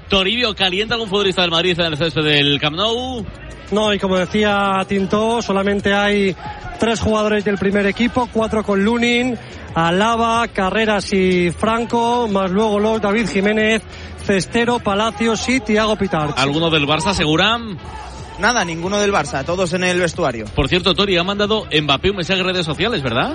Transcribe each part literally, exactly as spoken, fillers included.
Toribio, ¿calienta algún futbolista del Madrid en el césped del Camp Nou? No, y como decía Tintó, solamente hay tres jugadores del primer equipo, cuatro con Lunin, Alaba, Carreras y Franco, más luego los David Jiménez, Cestero, Palacios y Thiago Pitart. ¿Alguno del Barça, segura? Nada, ninguno del Barça, todos en el vestuario. Por cierto, Tori, ha mandado Mbappé un mensaje en redes sociales, ¿verdad?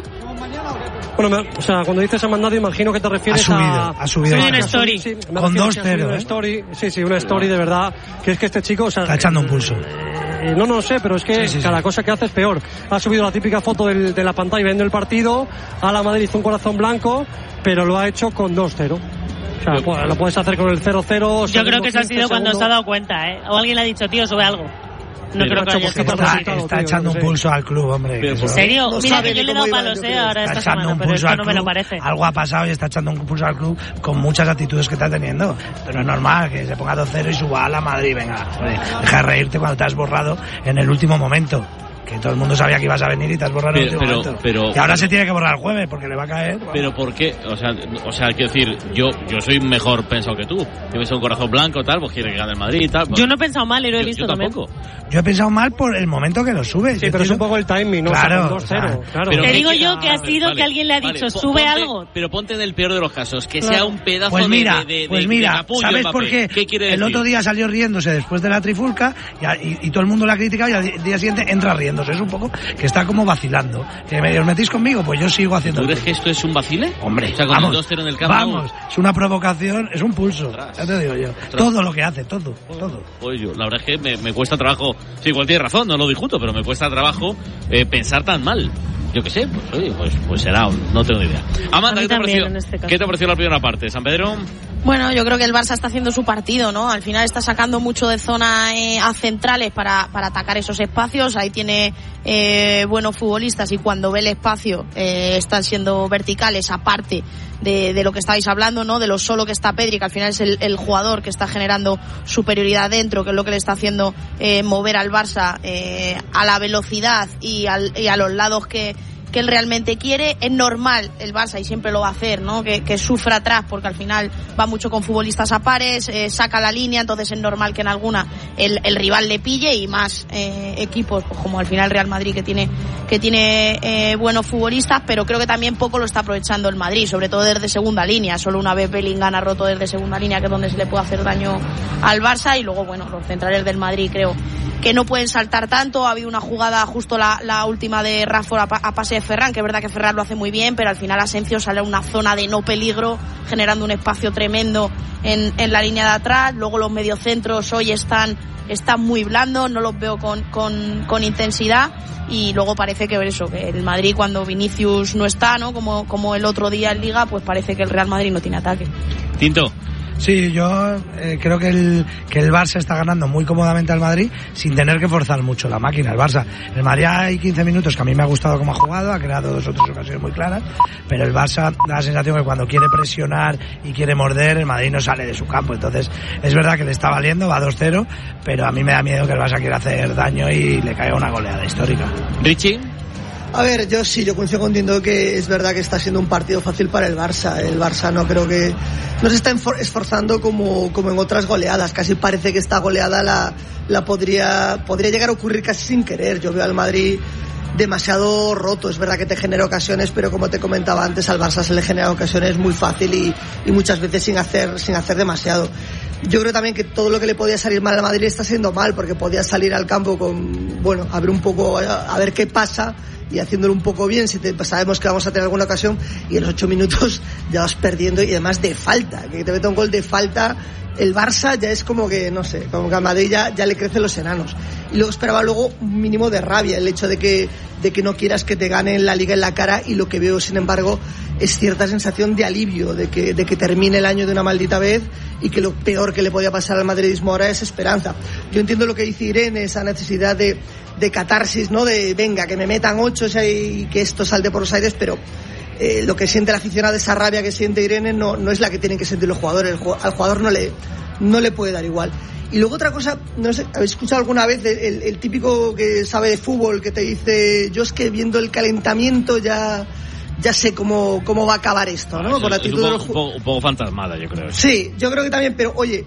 Bueno, me, o sea, cuando dices ha mandado, imagino que te refieres ha subido, a... Ha subido, sí, una story. Sí, con dos cero, ¿eh? Story, sí, sí, una story de verdad, que es que este chico... O sea, está echando un pulso. Eh, no, no sé, pero es que sí, sí, cada sí. cosa que hace es peor. Ha subido la típica foto del, de la pantalla viendo el partido, a la Madrid hizo un corazón blanco, pero lo ha hecho con dos cero. O sea, pues, lo puedes hacer con el cero cero. Yo creo que eso ha sido cuando se ha dado cuenta, ¿eh? O alguien le ha dicho, tío, sube algo. No creo que haya está, está, está echando un pulso al club, hombre. ¿En serio? No Mira que yo le he dado palos, eh, ahora esta semana, pero esto no me lo parece. Algo ha pasado y está echando un pulso al club con muchas actitudes que está teniendo. Pero es normal que se ponga dos cero y suba a la Madrid. Venga, joder, deja de reírte cuando te has borrado en el último momento. Que todo el mundo sabía que ibas a venir y te has borrado en el último momento. Pero, y ahora se tiene que borrar el jueves porque le va a caer. Bueno. Pero ¿por qué? O sea, o sea, quiero decir, yo yo soy mejor pensado que tú. Tienes un corazón blanco, tal, pues quiere que gane el Madrid y tal. Pues, yo no he pensado mal y lo he yo, visto yo también. Tampoco. Yo he pensado mal por el momento que lo sube. Sí, pero es un poco el timing, ¿no? Claro. dos cero, claro. Te digo yo que ha sido vale, que alguien le ha dicho, vale, sube ponte, algo. Pero ponte en el peor de los casos, que claro. sea un pedazo pues mira, de, de, de, pues mira, de capullo, ¿sabes Mbappé? por qué? ¿Qué quiere el decir? otro día salió riéndose después de la trifulca y, y, y todo el mundo la ha criticado y al día siguiente entra riéndose. Es un poco que está como vacilando. Que me os metéis conmigo, pues yo sigo haciendo. ¿Tú crees que esto es un vacile? Hombre, o sea, con vamos, el dos cero en el Camp Nou. Vamos, es una provocación, es un pulso. Tras, ya te digo yo. tras. Todo lo que hace, todo, todo. Pues yo, la verdad es que me, me cuesta trabajo. Sí, igual tiene razón, no lo discuto, pero me cuesta trabajo eh, pensar tan mal. Yo qué sé, pues oye, pues, pues será, no tengo ni idea. Amanda, ¿qué te, pareció, este ¿qué te pareció la primera parte? ¿San Pedro? Bueno, yo creo que el Barça está haciendo su partido, ¿no? Al final está sacando mucho de zona eh, a centrales para, para atacar esos espacios. Ahí tiene eh, buenos futbolistas y cuando ve el espacio eh, están siendo verticales, aparte de, de lo que estáis hablando, ¿no? De lo solo que está Pedri, que al final es el, el jugador que está generando superioridad dentro, que es lo que le está haciendo eh, mover al Barça eh, a la velocidad y, al, y a los lados que que él realmente quiere. Es normal el Barça, y siempre lo va a hacer, ¿no? Que, que sufra atrás, porque al final va mucho con futbolistas a pares, eh, saca la línea, entonces es normal que en alguna el, el rival le pille, y más eh, equipos pues como al final Real Madrid, que tiene que tiene eh, buenos futbolistas, pero creo que también poco lo está aprovechando el Madrid, sobre todo desde segunda línea. Solo una vez Bellingham ha roto desde segunda línea, que es donde se le puede hacer daño al Barça, y luego, bueno, los centrales del Madrid creo que no pueden saltar tanto. Ha habido una jugada justo la, la última de Rashford a, a pase de Ferran, que es verdad que Ferran lo hace muy bien, pero al final Asensio sale a una zona de no peligro, generando un espacio tremendo en, en la línea de atrás. Luego los mediocentros hoy están, están muy blandos, no los veo con, con, con intensidad, y luego parece que eso, que el Madrid, cuando Vinicius no está, ¿no? Como, como el otro día en Liga, pues parece que el Real Madrid no tiene ataque. Tinto. Sí, yo eh, creo que el, que el Barça está ganando muy cómodamente al Madrid sin tener que forzar mucho la máquina, el Barça. El Madrid hay quince minutos que a mí me ha gustado cómo ha jugado, ha creado dos o tres ocasiones muy claras, pero el Barça da la sensación que cuando quiere presionar y quiere morder, el Madrid no sale de su campo. Entonces, es verdad que le está valiendo, va dos cero, pero a mí me da miedo que el Barça quiera hacer daño y le caiga una goleada histórica. Richie. A ver, yo sí, yo coincido con Tinto que es verdad que está siendo un partido fácil para el Barça. El Barça no creo que... no se está esforzando como, como en otras goleadas. Casi parece que esta goleada la, la podría, podría llegar a ocurrir casi sin querer. Yo veo al Madrid demasiado roto. Es verdad que te genera ocasiones, pero como te comentaba antes, al Barça se le genera ocasiones muy fácil y, y muchas veces sin hacer, sin hacer demasiado. Yo creo también que todo lo que le podía salir mal al Madrid está siendo mal, porque podía salir al campo con, bueno, a ver un poco, a, a ver qué pasa, y haciéndolo un poco bien, si te, sabemos que vamos a tener alguna ocasión, y en los ocho minutos ya vas perdiendo, y además de falta, que te meta un gol de falta, el Barça ya es como que, no sé, como que a Madrid ya, ya le crecen los enanos. Y luego esperaba luego un mínimo de rabia, el hecho de que, de que no quieras que te ganen la Liga en la cara, y lo que veo, sin embargo, es cierta sensación de alivio, de que, de que termine el año de una maldita vez, y que lo peor que le podía pasar al madridismo ahora es esperanza. Yo entiendo lo que dice Irene, esa necesidad de, de catarsis, ¿no? De venga, que me metan ocho, o sea, y que esto salte por los aires, pero eh, lo que siente el aficionado, esa rabia que siente Irene, no, no es la que tienen que sentir los jugadores. El, al jugador no le, no le puede dar igual. Y luego otra cosa, no sé, ¿habéis escuchado alguna vez el, el, el típico que sabe de fútbol que te dice, yo es que viendo el calentamiento ya... ya sé cómo, cómo va a acabar esto, ¿no? Por la actitud de los... un, poco, un poco fantasmada, yo creo. Sí, yo creo que también, pero oye,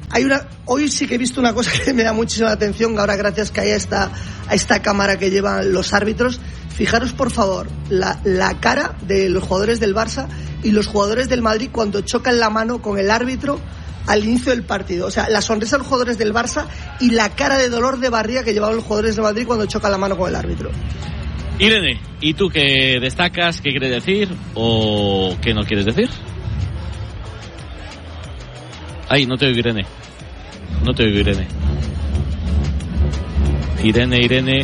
hay una, hoy sí que he visto una cosa que me da muchísima atención, ahora gracias que hay a esta, a esta cámara que llevan los árbitros. Fijaros por favor la, la cara de los jugadores del Barça y los jugadores del Madrid cuando chocan la mano con el árbitro al inicio del partido. O sea, la sonrisa de los jugadores del Barça y la cara de dolor de barriga que llevaban los jugadores del Madrid cuando chocan la mano con el árbitro. Irene, ¿y tú qué destacas? ¿Qué quieres decir? ¿O qué no quieres decir? Ay, no te oigo, Irene. No te oigo, Irene. Irene, Irene...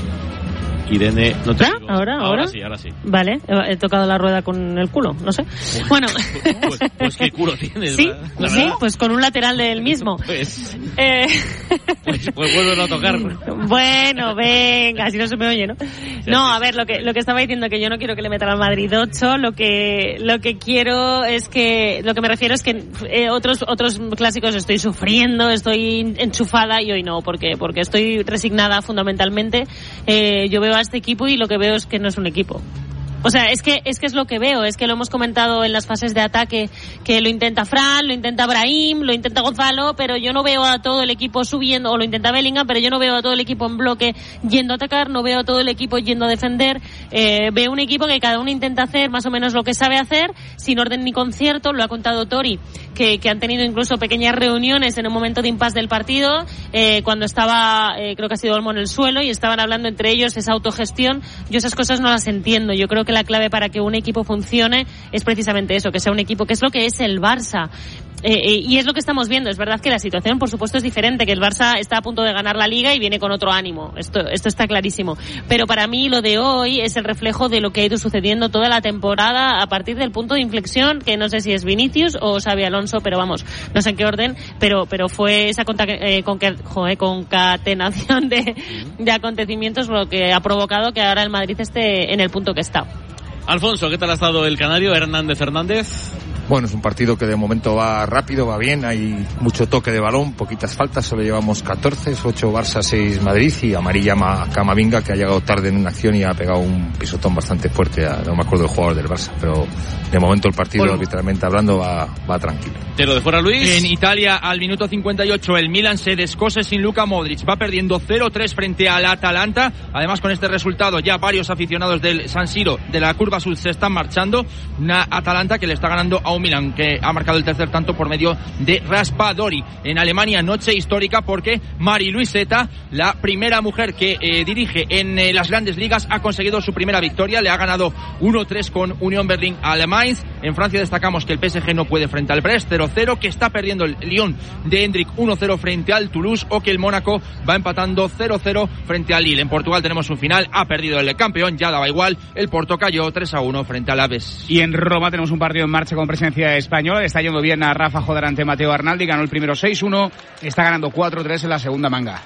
Irene, no te ¿Ah? digo. ¿Ahora? ¿Ahora? Ahora sí, ahora sí. Vale, he tocado la rueda con el culo, no sé. Bueno. Pues, pues qué culo tienes. Sí, la, la sí, pues con un lateral del mismo. Pues, eh... pues, pues vuelvo a tocar. Bueno, venga, si no se me oye, ¿no? No, a ver, lo que lo que estaba diciendo, que yo no quiero que le metan al Madrid ocho, lo que lo que quiero es que, lo que me refiero es que eh, otros otros clásicos estoy sufriendo, estoy enchufada y hoy no, porque porque estoy resignada fundamentalmente. Eh, yo veo a este equipo y lo que veo es que no es un equipo. O sea, es que es que es lo que veo, es que lo hemos comentado en las fases de ataque, que lo intenta Fran, lo intenta Brahim, lo intenta Gonzalo, pero yo no veo a todo el equipo subiendo, o lo intenta Bellingham, pero yo no veo a todo el equipo en bloque yendo a atacar, no veo a todo el equipo yendo a defender. Eh, veo un equipo que cada uno intenta hacer más o menos lo que sabe hacer, sin orden ni concierto. Lo ha contado Tori, que, que han tenido incluso pequeñas reuniones en un momento de impasse del partido, eh, cuando estaba, eh, creo que ha sido Olmo en el suelo, y estaban hablando entre ellos esa autogestión. Yo esas cosas no las entiendo. Yo creo que la clave para que un equipo funcione es precisamente eso, que sea un equipo, que es lo que es el Barça. Eh, eh, y es lo que estamos viendo. Es verdad que la situación, por supuesto, es diferente, que el Barça está a punto de ganar la Liga y viene con otro ánimo. Esto, esto está clarísimo. Pero para mí lo de hoy es el reflejo de lo que ha ido sucediendo toda la temporada a partir del punto de inflexión, que no sé si es Vinicius o Xabi Alonso, pero vamos, no sé en qué orden, pero pero fue esa conta, eh, con que, joder, concatenación de, de acontecimientos lo que ha provocado que ahora el Madrid esté en el punto que está. Alfonso, ¿qué tal ha estado el canario Hernández Hernández? Bueno, es un partido que de momento va rápido, va bien, hay mucho toque de balón, poquitas faltas, solo llevamos catorce, ocho Barça, seis Madrid, y amarilla Camavinga, que ha llegado tarde en una acción y ha pegado un pisotón bastante fuerte, a, no me acuerdo del jugador del Barça, pero de momento el partido, bueno, arbitralmente hablando, va, va tranquilo. ¿Te lo de fuera, Luis? En Italia, al minuto cincuenta y ocho, el Milan se descose sin Luka Modric, va perdiendo cero tres frente al Atalanta. Además, con este resultado, ya varios aficionados del San Siro, de la curva sur, se están marchando. Una Atalanta que le está ganando a un Milan, que ha marcado el tercer tanto por medio de Raspadori. En Alemania, noche histórica, porque Mari Luiseta, la primera mujer que eh, dirige en eh, las grandes ligas, ha conseguido su primera victoria. Le ha ganado uno tres con Unión Berlín al Mainz. En Francia destacamos que el P S G no puede frente al Brest, cero cero, que está perdiendo el Lyon de Hendrik uno cero frente al Toulouse, o que el Mónaco va empatando cero cero frente al Lille. En Portugal tenemos un final, ha perdido el campeón, ya daba igual, el Porto cayó tres a uno frente al Aves. Y en Roma tenemos un partido en marcha con presencia española. Está yendo bien a Rafa Jodar ante Mateo Arnaldi, ganó el primero seis uno, está ganando cuatro tres en la segunda manga.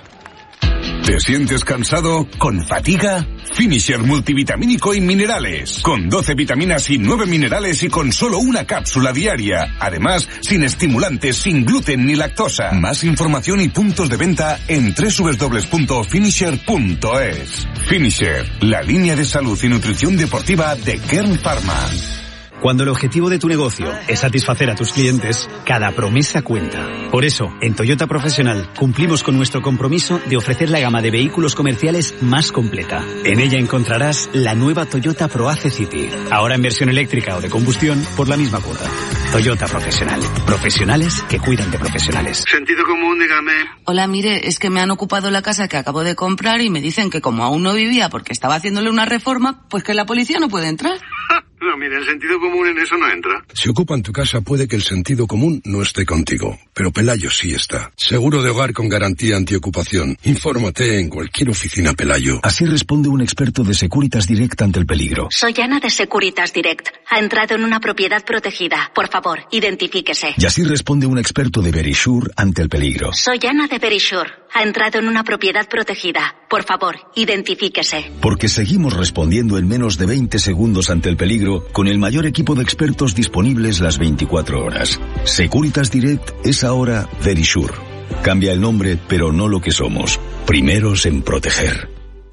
¿Te sientes cansado? ¿Con fatiga? Finisher multivitamínico y minerales. Con doce vitaminas y nueve minerales y con solo una cápsula diaria. Además, sin estimulantes, sin gluten ni lactosa. Más información y puntos de venta en doble u doble u doble u punto finisher punto es. Finisher, la línea de salud y nutrición deportiva de Kern Pharma. Cuando el objetivo de tu negocio es satisfacer a tus clientes, cada promesa cuenta. Por eso, en Toyota Profesional cumplimos con nuestro compromiso de ofrecer la gama de vehículos comerciales más completa. En ella encontrarás la nueva Toyota ProAce City, ahora en versión eléctrica o de combustión por la misma cuota. Toyota Profesional. Profesionales que cuidan de profesionales. Sentido común, dígame. Hola, mire, es que me han ocupado la casa que acabo de comprar y me dicen que como aún no vivía porque estaba haciéndole una reforma, pues que la policía no puede entrar. No, mire, el sentido común en eso no entra. Si ocupan tu casa, puede que el sentido común no esté contigo, pero Pelayo sí está. Seguro de hogar con garantía antiocupación. Infórmate en cualquier oficina Pelayo. Así responde un experto de Securitas Direct ante el peligro. Soy Ana de Securitas Direct. Ha entrado en una propiedad protegida. Por favor, identifíquese. Y así responde un experto de Verisure ante el peligro. Soy Ana de Verisure. Ha entrado en una propiedad protegida. Por favor, identifíquese. Porque seguimos respondiendo en menos de veinte segundos ante el peligro, con el mayor equipo de expertos disponibles las veinticuatro horas. Securitas Direct es ahora Verisure. Cambia el nombre, pero no lo que somos. Primeros en proteger.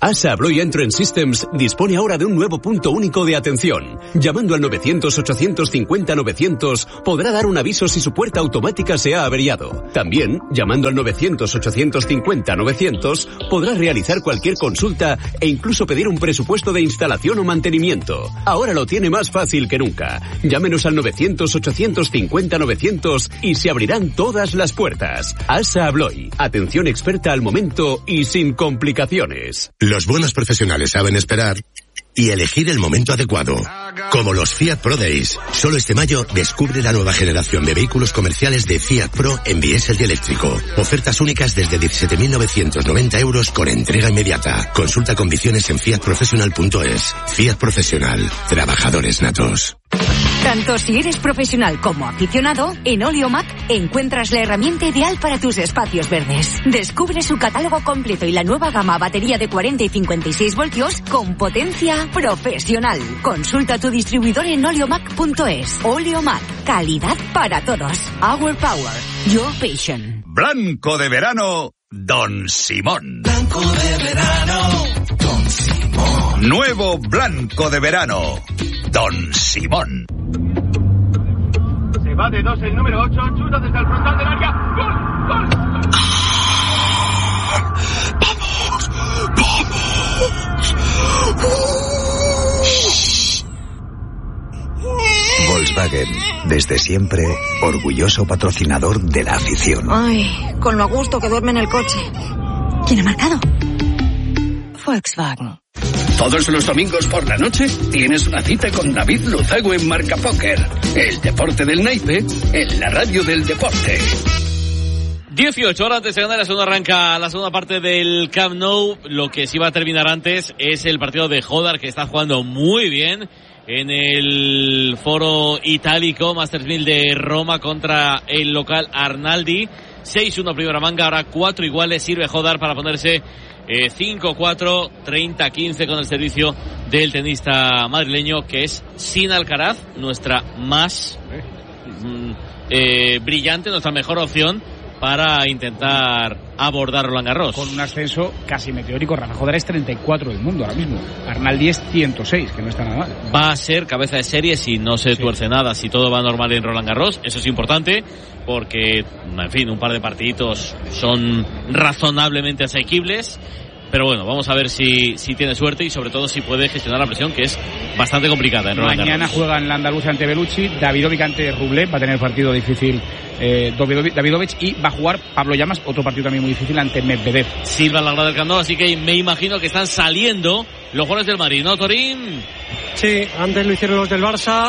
ASA Abloy Entrance Systems dispone ahora de un nuevo punto único de atención. Llamando al novecientos ochocientos cincuenta novecientos podrá dar un aviso si su puerta automática se ha averiado. También, llamando al novecientos ochocientos cincuenta novecientos podrá realizar cualquier consulta e incluso pedir un presupuesto de instalación o mantenimiento. Ahora lo tiene más fácil que nunca. Llámenos al novecientos ochocientos cincuenta novecientos y se abrirán todas las puertas. ASA Abloy. Atención experta al momento y sin complicaciones. Los buenos profesionales saben esperar y elegir el momento adecuado. Como los Fiat Pro Days. Solo este mayo descubre la nueva generación de vehículos comerciales de Fiat Pro en diésel y eléctrico. Ofertas únicas desde diecisiete mil novecientos noventa euros con entrega inmediata. Consulta condiciones en fiat professional punto es. Fiat Profesional. Trabajadores natos. Tanto si eres profesional como aficionado, en Oleomac encuentras la herramienta ideal para tus espacios verdes. Descubre su catálogo completo y la nueva gama batería de cuarenta y cincuenta y seis voltios con potencia profesional. Consulta tu distribuidor en oleomac punto es. Oleomac, calidad para todos. Our power, your passion. Blanco de verano, Don Simón. Blanco de verano, Don Simón. Nuevo Blanco de verano, Don Simón. Se va de dos el número ocho, chuta desde el frontal del área. ¡Gol! ¡Gol! ¡Vamos! ¡Vamos! Volkswagen, desde siempre, orgulloso patrocinador de la afición. Ay, con lo a gusto que duerme en el coche. ¿Quién ha marcado? Volkswagen. Todos los domingos por la noche tienes una cita con David Luzago en Marca Póker. El deporte del naipe en la radio del deporte. dieciocho horas de segunda, la segunda arranca la segunda parte del Camp Nou. Lo que sí va a terminar antes es el partido de Hodar, que está jugando muy bien en el foro itálico Masters mil de Roma contra el local Arnaldi. seis uno primera manga, ahora cuatro iguales. Sirve Hodar para ponerse eh, cinco cuatro, treinta quince con el servicio del tenista madrileño, que es sin Alcaraz, nuestra más mm, eh, brillante, nuestra mejor opción para intentar abordar Roland Garros. Con un ascenso casi meteórico. Rafa Hodar es treinta y cuatro del mundo ahora mismo. Arnaldi es ciento seis, que no está nada mal. Va a ser cabeza de serie si no se sí. tuerce nada, si todo va normal en Roland Garros. Eso es importante porque, en fin, un par de partiditos son razonablemente asequibles. Pero bueno, vamos a ver si, si tiene suerte y sobre todo si puede gestionar la presión, que es bastante complicada en Roland Garros. Mañana juega en la Andalucía ante Bellucci, Davidovic ante Rublev, va a tener partido difícil eh, Davidovic, y va a jugar Pablo Llamas, otro partido también muy difícil, ante Medvedev. Silva en la grada del Camp Nou, así que me imagino que están saliendo los jugadores del Madrid, ¿no, Torín? Sí, antes lo hicieron los del Barça.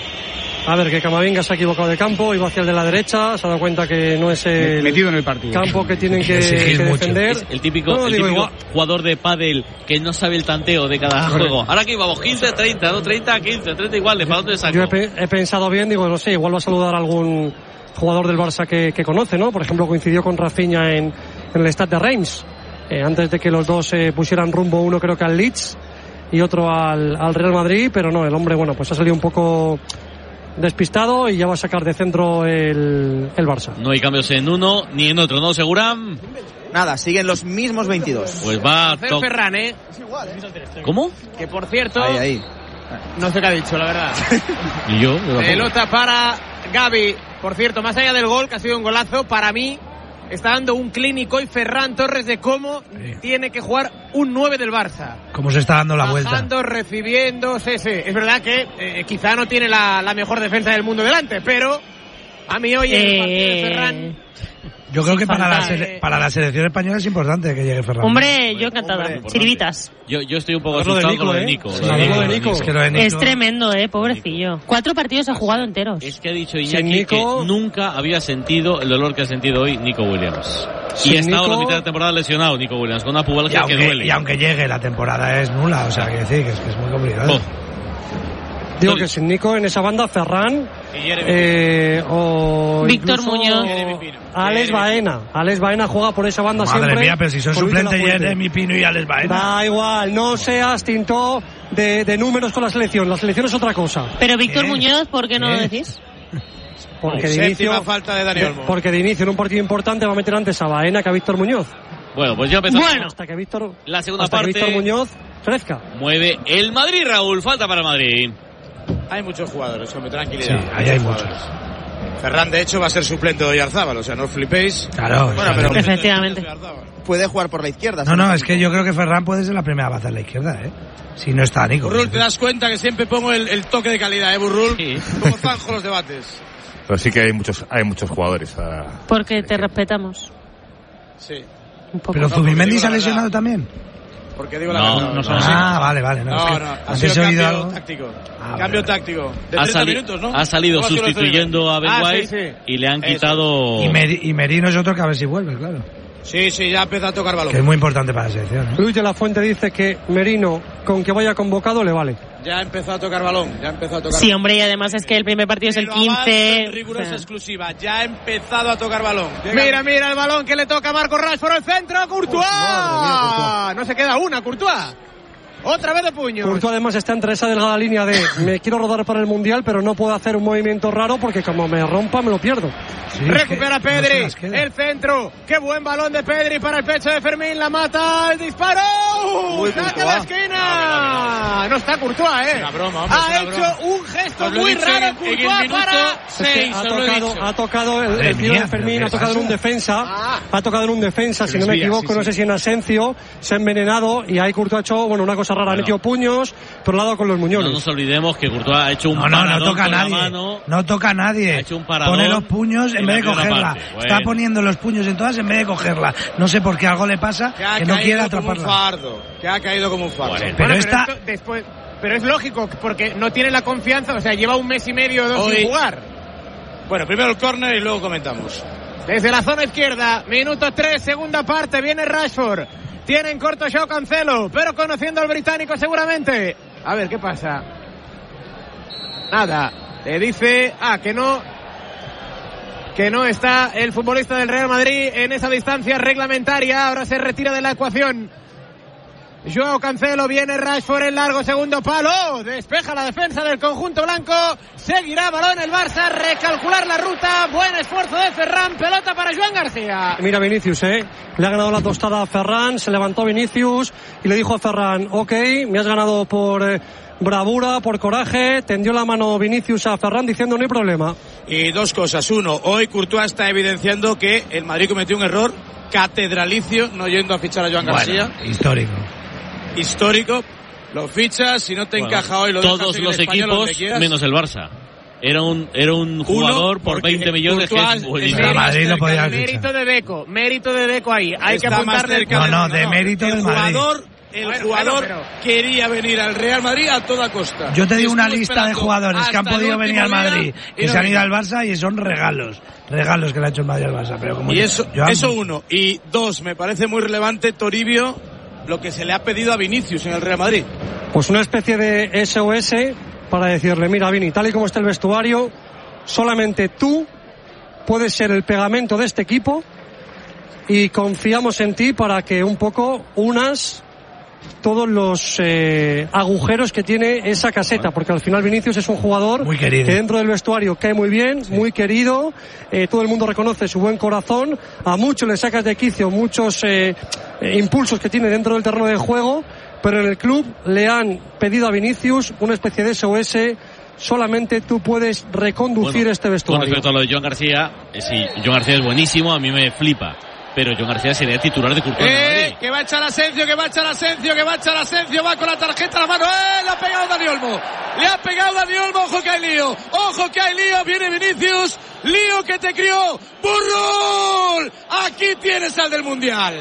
A ver, que Camavinga se ha equivocado de campo, iba hacia el de la derecha, se ha dado cuenta que no es el metido en el partido campo que tienen que, que defender. Es el típico, no, el típico igual. jugador de pádel que no sabe el tanteo de cada Correcto. juego. Ahora aquí vamos, quince treinta, no treinta quince, treinta iguales, ¿para dónde saco? Yo he, pe- he pensado bien, digo, no sé, igual va a saludar a algún jugador del Barça que, que conoce, ¿no? Por ejemplo, coincidió con Rafinha en, en el Stade de Reims, eh, antes de que los dos se eh, pusieran rumbo, uno creo que al Leeds y otro al, al Real Madrid, pero no, el hombre, bueno, pues ha salido un poco despistado y ya va a sacar de centro el, el Barça. No hay cambios en uno ni en otro, ¿no, Seguram? Nada, siguen los mismos veintidós. Pues va a to- Ferran, ¿eh? ¿Cómo? Que por cierto, ahí, ahí. no sé qué ha dicho, la verdad. ¿Y yo? Pelota para Gavi. Por cierto, más allá del gol, que ha sido un golazo, para mí está dando un clínico y Ferran Torres de cómo sí. tiene que jugar un nueve del Barça. Cómo se está dando la vuelta. Bajando, recibiendo, sí, sí. Es verdad que eh, quizá no tiene la, la mejor defensa del mundo delante, pero a mí hoy en el partido de Ferran... Yo creo que para la, sele- para la selección española es importante que llegue Ferran. Hombre, yo encantada. Chirivitas. Yo, yo estoy un poco asustado con lo de Nico. Sí, lo de Nico. Es, que lo de Nico... es tremendo, eh, pobrecillo. Cuatro partidos ha jugado enteros. Es que ha dicho Iñaki Nico... que nunca había sentido el dolor que ha sentido hoy Nico Williams. Y ha estado Nico... la mitad de la temporada lesionado Nico Williams, con una pubalgia que duele. Y aunque llegue, la temporada es nula, o sea, que decir que es, que es muy complicado. Oh. Digo que sin Nico en esa banda, Ferran eh, o Víctor Muñoz, Alex Baena. Alex Baena juega por esa banda. Madre siempre. Madre mía, pero si son suplentes Jeremy Pino y Alex Baena. Da igual, no seas Tintó de, de números con la selección. La selección es otra cosa. Pero Víctor ¿Qué? Muñoz, ¿por qué no ¿Qué? lo decís? Porque de inicio, falta de Dani Olmo. porque de inicio en un partido importante va a meter antes a Baena que a Víctor Muñoz. Bueno, pues ya empezamos. Bueno, hasta que Víctor, la segunda hasta parte. Que Víctor Muñoz crezca. Mueve el Madrid, Raúl. Falta para Madrid. Hay muchos jugadores, hombre, tranquilidad. Sí, ahí hay muchos. Ferran, de hecho, va a ser suplente de Oyarzábal, o sea, no os flipéis. Claro, bueno, pero efectivamente. Puede jugar por la izquierda. No, no, es que yo creo que Ferran puede ser la primera baza en la izquierda, ¿eh? Si no está Nico. Burrul, te das cuenta que siempre pongo el, el toque de calidad, ¿eh, Burrul? Sí. Como zanjo los debates. Pero sí que hay muchos, hay muchos jugadores. A... Porque te respetamos. Sí. Un poco. Pero Zubimendi se ha lesionado también. Porque digo la no, verdad. No, no, ah, vale, vale. No, no, es que no. Ha sido cambio algo... táctico. Ah, cambio vale. táctico. De ha, treinta sali minutos, ¿no? ha salido sustituyendo a Ben ah, White sí, sí. y le han quitado... Y, Mer y Merino es otro que a ver si vuelve, claro. Sí, sí, ya empieza a tocar balón. Que es muy importante para la selección, ¿eh? Luis de la Fuente dice que Merino, con que vaya convocado, le vale. Ya empezó a tocar balón, ya empezó a tocar Sí, balón. hombre, y además es que el primer partido es el quince. Rigurosa o sea. exclusiva, ya ha empezado a tocar balón. Llega. Mira, mira el balón que le toca a Marco Rashford al centro, Courtois. Oh, mía, Courtois. No se queda una, Courtois. Otra vez de puño. Courtois además está entre esa delgada línea de me quiero rodar para el Mundial, pero no puedo hacer un movimiento raro porque como me rompa me lo pierdo. Sí, Recupera es Pedri, no el centro. Qué buen balón de Pedri para el pecho de Fermín, la mata, el disparo. Uy, ¡Saca la esquina! No está Courtois, eh. Una broma, hombre, ha una hecho broma. un gesto Lo muy dicho raro en, Courtois en el minuto para seis, ha tocado, ha tocado el, el tiro de Fermín, ha tocado en un defensa, ah. ha tocado en un defensa, si no me equivoco, sí, sí. no sé si en Asensio, se ha envenenado y ahí Courtois ha hecho, bueno, una cosa rara, bueno. ha metido puños, pero lo ha dado con los muñones. No nos olvidemos que Courtois ha hecho un no, no, paradón no toca con a nadie, la mano. No toca a nadie. Ha hecho un paradón. Pone los puños en vez de cogerla. Bueno. Está poniendo los puños en todas en vez de cogerla. No sé por qué algo le pasa que, que no quiere atraparla. Como un fardo, que ha caído como un fardo. Bueno, pero, pero esta... esto, después, pero es lógico porque no tiene la confianza, o sea, lleva un mes y medio o dos Hoy... sin jugar. Bueno, primero el córner y luego comentamos. Desde la zona izquierda, minuto tres, segunda parte, viene Rashford. Tiene en corto Joao Cancelo, pero conociendo al británico seguramente. A ver, ¿qué pasa? Nada. Le dice, ah, que no, que no está el futbolista del Real Madrid en esa distancia reglamentaria. Ahora se retira de la ecuación. Joao Cancelo, viene Rashford en largo, segundo palo, despeja la defensa del conjunto blanco, seguirá balón el Barça, recalcular la ruta, buen esfuerzo de Ferran, pelota para Joan García. Mira Vinicius, eh, le ha ganado la tostada a Ferran, se levantó Vinicius y le dijo a Ferran, ok, me has ganado por eh, bravura, por coraje, tendió la mano Vinicius a Ferran diciendo no hay problema. Y dos cosas, uno, hoy Courtois está evidenciando que el Madrid cometió un error catedralicio no yendo a fichar a Joan García. Bueno, histórico. Histórico, lo fichas, si no te bueno, encaja hoy lo todos los equipos menos el Barça. Era un era un jugador Uno, por veinte millones que es buenísimo. El Madrid lo podía haber mérito fichado. de Deco, mérito de Deco ahí. Hay Está que apuntarle no, no, de mérito el del Madrid. Jugador, el bueno, jugador bueno, pero... quería venir al Real Madrid a toda costa. Yo te digo una lista de jugadores que han podido venir al Madrid y, y no se han ido al Barça y son regalos. Regalos que le ha hecho el Madrid al Barça. Pero como y yo, eso, yo eso uno. Y dos, me parece muy relevante Toribio, lo que se le ha pedido a Vinicius en el Real Madrid. Pues una especie de S O S para decirle, mira Vini, tal y como está el vestuario, solamente tú puedes ser el pegamento de este equipo y confiamos en ti para que un poco unas todos los eh, agujeros que tiene esa caseta, porque al final Vinicius es un jugador muy querido, que dentro del vestuario cae muy bien, sí. muy querido, eh, todo el mundo reconoce su buen corazón, a muchos le sacas de quicio muchos eh, eh, impulsos que tiene dentro del terreno de juego, pero en el club le han pedido a Vinicius una especie de S O S. Solamente tú puedes reconducir bueno, este vestuario. Con respecto a lo de Joan García, eh, sí, Joan García es buenísimo, a mí me flipa. Pero Joan García sería titular de Courtois. Eh, que va a echar Asensio, que va a echar Asensio, que va a echar Asensio, va con la tarjeta a la mano. ¡Eh! Le ha pegado Dani Olmo. Le ha pegado Dani Olmo, ojo que hay lío. Ojo que hay lío, viene Vinicius. Lío que te crió. ¡Burrul! Aquí tienes al del Mundial.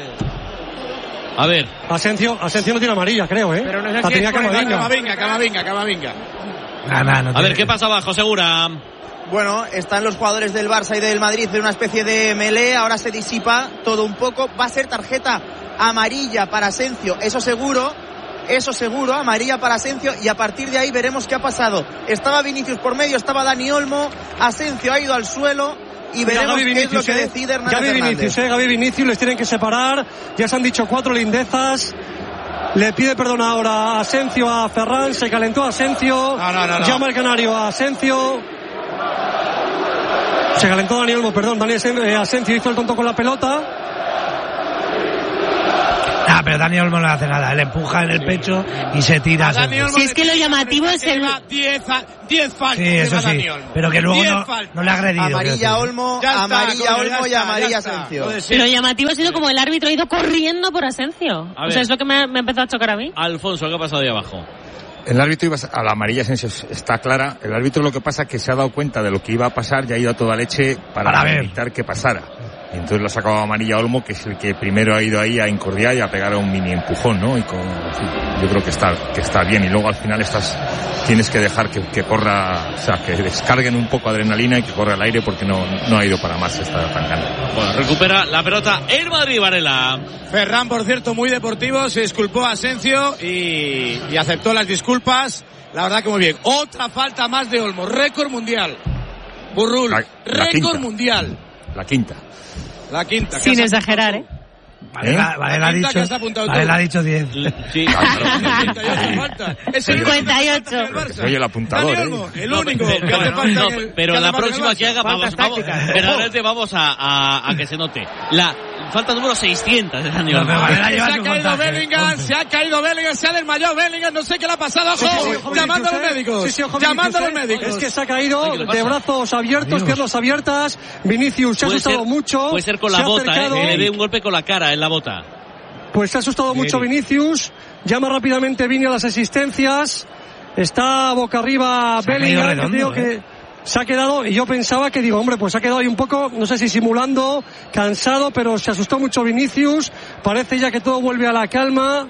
A ver. Asensio, Asensio no tiene amarilla, creo, ¿eh? Pero no es la tenía Camavinga. Camavinga, Camavinga, Camavinga. Nah, nah, no a ver, ¿qué pasa abajo, Segura? Bueno, están los jugadores del Barça y del Madrid en una especie de melee, ahora se disipa todo un poco, va a ser tarjeta amarilla para Asensio, eso seguro, eso seguro, amarilla para Asensio y a partir de ahí veremos qué ha pasado. Estaba Vinicius por medio, estaba Dani Olmo, Asensio ha ido al suelo y veremos Mira, qué es lo que eh. decide Hernández Gavi Hernández. Vinicius, eh, Gavi Vinicius, les tienen que separar, ya se han dicho cuatro lindezas. Le pide perdón ahora a Asensio a Ferran, se calentó Asensio, no, no, no, no. llama el canario a Asensio. Se calentó Dani Olmo, perdón, Dani Asensio hizo el tonto con la pelota. Ah, pero Dani Olmo no le hace nada. Él empuja en el pecho y se tira. Si es que lo llamativo es el... diez faltas. Sí, eso sí. Pero que luego no, no le ha agredido. Amarilla Olmo, está, amarilla Olmo está, y amarilla está. Asensio. Lo llamativo ha sido como el árbitro ha ido corriendo por Asensio. O sea, es lo que me, me ha empezado a chocar a mí. Alfonso, ¿qué ha pasado ahí abajo? El árbitro iba a la amarilla Asensio, está clara. El árbitro lo que pasa es que se ha dado cuenta de lo que iba a pasar y ha ido a toda leche para, para evitar que pasara. Y entonces lo ha sacado a amarilla Olmo, que es el que primero ha ido ahí a incordiar y a pegar un mini empujón, ¿no? Y con, sí, yo creo que está que está bien. Y luego al final estás tienes que dejar que, que corra, o sea, que descarguen un poco adrenalina y que corra al aire porque no, no ha ido para más esta tangana. Bueno, recupera la pelota el Madrid, Varela. Ferran, por cierto, muy deportivo, se disculpó a Asensio y, y aceptó las disculpas. La verdad que muy bien. Otra falta más de Olmo, récord mundial. Burrul, la, la récord quinta. mundial. La quinta. La quinta. Sin exagerar, ¿eh? Vale, ¿Eh? vale, la ha dicho, vale, ha dicho diez. Sí, es cincuenta y ocho. Oye, el apuntador, ¿eh? El único pero, que hace falta. No, que el, pero que la próxima que haga, vamos, vamos, verdaderamente vamos a, a, a que se note. La falta número seiscientos de Dani Olmo. Se ha caído Bellingham, se ha caído Bellingham, se ha desmayado Bellingham, no sé qué le ha pasado, ojo, llamando a los médicos, llamando a los médicos. Es que se ha caído de brazos abiertos, piernas abiertas. Vinicius se ha asustado mucho. Puede ser con la bota, eh, que le dé un golpe con la cara en la bota. Pues se ha asustado mucho Vinicius, llama rápidamente Vini a las asistencias, está boca arriba Bellingham, que digo que eh. se ha quedado, y yo pensaba que digo, hombre, pues se ha quedado ahí un poco, no sé si simulando, cansado, pero se asustó mucho Vinicius, parece ya que todo vuelve a la calma,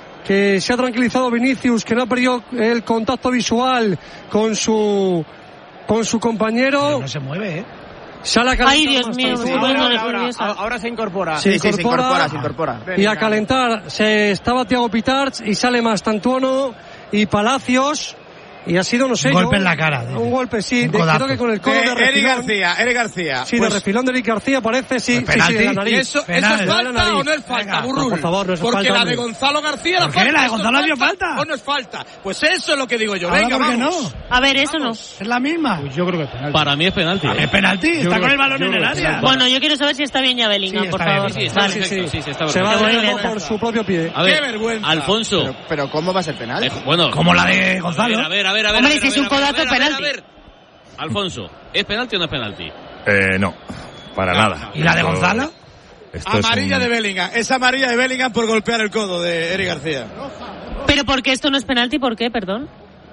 que se ha tranquilizado Vinicius, que no ha perdido el contacto visual con su con su compañero. Pero no se mueve, ¿eh? Sale a Ay, Dios mío, sí, ahora, ahora, ahora, ahora se incorpora. Se sí, incorpora, sí, se incorpora, se incorpora. Y a calentar. Se estaba Thiago Pitarch y sale Mastantuono y Palacios. Y ha sido, no sé. Un golpe yo, en la cara. Un golpe, sí. Un de, creo que con el codo eh, de refilón. Eric García, Eric García. Sí, pues, de refilón de Eric García parece, sí. Pues sí, sí, de la nariz. ¿Eso, ¿eso es falta o no es falta, Burrul? No, por favor, no es Porque falta. la de Gonzalo García la ¿Por qué? ¿La de Gonzalo había falta? ¿O no es falta? Pues eso es lo que digo yo. Ahora, Venga, ¿por qué vamos. no? A ver, eso vamos. no. ¿Es la misma? Pues yo creo que es penalti. Para mí es penalti. ¿Es penalti? Está con el balón en el creo que área. Bueno, yo quiero saber si está bien ya Bellingham, Sí, por está favor. Sí, está Vale. perfecto, sí, sí, está Se perfecto. va Muy a bien. por su propio pie. A ver, Qué vergüenza. Alfonso. Pero, pero ¿cómo va a ser penal? Eh, bueno, Como la de Gonzalo. A ver, a ver, a ver. Hombre, a ver, si es un a ver, a ver, codazo, a ver, a ver, penalti. a ver. Alfonso, ¿es penalti o no es penalti? Eh, no, para nada. ¿Y la de Esto- Gonzalo? Esto es Amarilla un- de Bellingham. Es amarilla de Bellingham por golpear el codo de Eric García. Pero ¿por qué esto no es penalti? ¿Por qué? Perdón.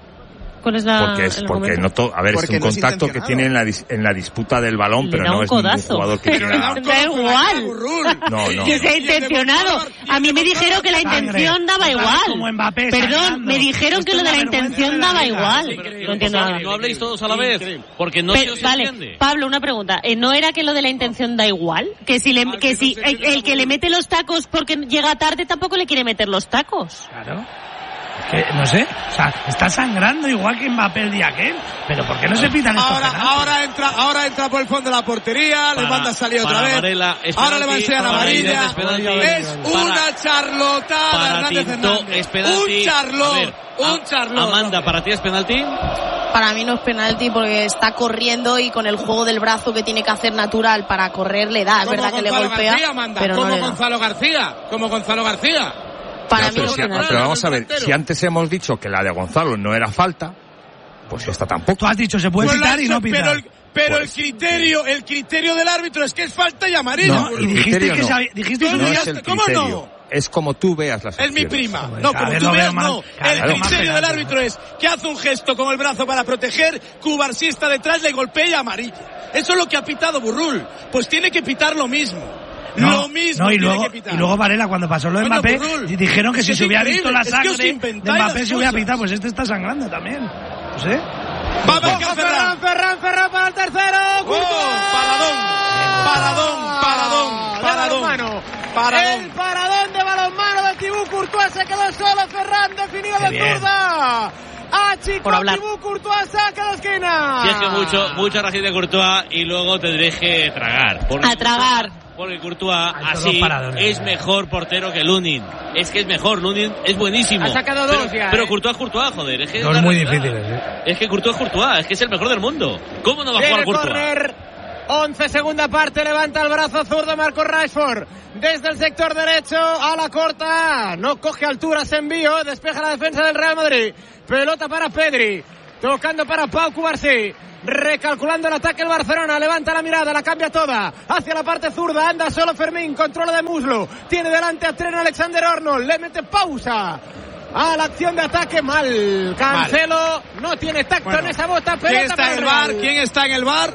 ¿Cuál es la, Porque es el porque argumento? no to, a ver, Porque es un no es contacto que intencionado. tiene en la, dis- en la disputa del balón, Le pero da no un es ningún codazo. jugador que Pero quiera. le da igual. No, no. Que sea intencionado. A mí me dijeron que la intención daba Como igual. Mbappé, Perdón, sangrando. me dijeron que Esto lo de es la una vergüenza intención de la daba liga. igual. Increíble. No entiendo nada. No habléis todos a la vez, porque no Pe- se os vale, entiende. Pablo, una pregunta. ¿Eh, ¿No era que lo de la intención da igual? Que si, le, que si el, el que le mete los tacos porque llega tarde tampoco le quiere meter los tacos. Claro. Que, no sé, o sea, está sangrando igual que Mbappé el día aquel, pero ¿por qué no se pitan estos Ahora, penaltis? ahora entra, ahora entra por el fondo de la portería, le Para- manda a salir otra para vez. Varela es Ahora le va a penalti, enseñar para amarilla. Varela es penalti. Es una Para- charlotada, Para Hernández Tinto Hernández. es penalti. Un charlot, A ver, un a- charlot. Amanda, ¿para ti es penalti? Para mí no es penalti porque está corriendo y con el juego del brazo que tiene que hacer natural para correr le da. Es Como verdad que le Gonzalo golpea, García, Amanda, pero no como le da. Gonzalo García, como Gonzalo García. Para No, mí pero, no es si- penalti. pero vamos a ver, si antes hemos dicho que la de Gonzalo no era falta, pues esta tampoco. Tú has dicho, se puede Pues pitar la- y no pero pitar. el, pero Pues- el criterio, el criterio del árbitro es que es falta y amarilla. No, burro. y dijiste criterio que no. sabi- dijiste Tú que No digas- es el ¿cómo criterio. no? Es como tú veas las Es mi acciones. prima. Joder, No, cada como vez tú lo veo veas, más- no. cada El vez más criterio del penalti. árbitro es que hace un gesto con el brazo para proteger, Cubarsí está detrás, le golpea y amarilla. Eso es lo que ha pitado Burrul. Pues tiene que pitar lo mismo. No, lo mismo no, y tiene luego, que pitar. y luego Varela, cuando pasó lo de Bueno, Mbappé, Burrul, dijeron que es si que se es hubiera visto la increíble, es que os sangre de inventáis Mbappé las se hubiera cosas. pitado, pues este está sangrando también. No sé. Va a marcar Ferran, Ferran, Ferran para el tercero. Paradón, paradón, paradón, paradón. Paradón. El paradón de balonmano de Thibaut Courtois, se quedó solo Ferran, definido de bien. zurda. Achicó Por hablar. Thibaut Courtois, saca la esquina. Si es que mucho, mucho Racing de Courtois y luego tendréis que tragar. Porque A tragar. Porque Courtois Hay todos así paradones. es mejor portero que Lunin. Es que es mejor, Lunin es buenísimo. Ha sacado dos pero, ya, Pero ¿eh? Courtois es Courtois, joder. Es que Dos la muy realidad. difíciles, ¿eh? Es que Courtois es Courtois, es que es el mejor del mundo. ¿Cómo no va a jugar Viene Courtois? córner once, segunda parte, levanta el brazo zurdo Marcus Rashford. Desde el sector derecho a la corta. No coge altura, se envío. Despeja la defensa del Real Madrid. Pelota para Pedri. Tocando para Pau Cubarsí. Recalculando el ataque el Barcelona. Levanta la mirada, la cambia toda. Hacia la parte zurda. Anda solo Fermín. Controla de muslo. Tiene delante a Trent Alexander-Arnold. Le mete pausa a la acción de ataque. Mal. Cancelo mal. No tiene tacto bueno, en esa bota. Pelota ¿Quién está en el bar? ¿Quién está en el bar?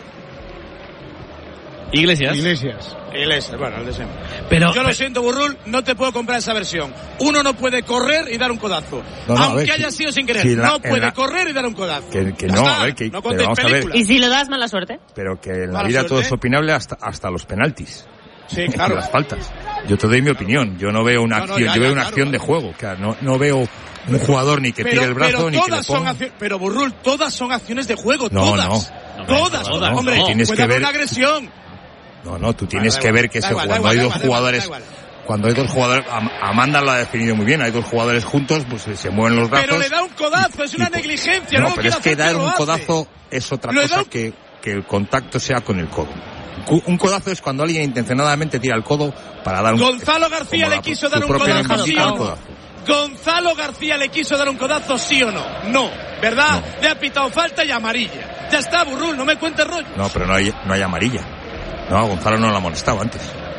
Iglesias. Iglesias. Iglesias, bueno, el de siempre. Pero, Yo pero, lo siento, Burrul, no te puedo comprar esa versión. Uno no puede correr y dar un codazo. No, no, Aunque ver, haya sido sin querer. Si la, no puede la, correr y dar un codazo. Que, que no, a ver, que, no pero vamos a ver. Y si lo das, mala suerte. Pero que en la vida suerte. Todo es opinable hasta, hasta los penaltis. Sí, claro. Las faltas. Yo te doy mi opinión. Yo no veo una no, no, acción, ya, yo veo ya, una claro, acción claro. de juego. Que no, no veo un jugador ni que pero, tire el brazo ni que le ponga. Son pero Burrul, todas son acciones de juego. No, todas. No. Todas, no, no, hombre. No, tienes puede que ver una agresión. No, no, tú tienes que ver que eso, cuando hay dos jugadores, cuando hay dos jugadores, Amanda lo ha definido muy bien, hay dos jugadores juntos, pues se mueven los brazos. Pero le da un codazo, es una negligencia. No, pero es que dar un codazo es otra cosa que, que el contacto sea con el codo. Un codazo es cuando alguien intencionadamente tira el codo para dar un... Gonzalo García le quiso dar un codazo, ¿sí o no? Gonzalo García le quiso dar un codazo, ¿sí o no? No, ¿verdad? Le ha pitado falta y amarilla. Ya está, Burrul, no me cuentes rollos. No, pero no hay, no hay amarilla. No, a Gonzalo no lo ha molestado antes.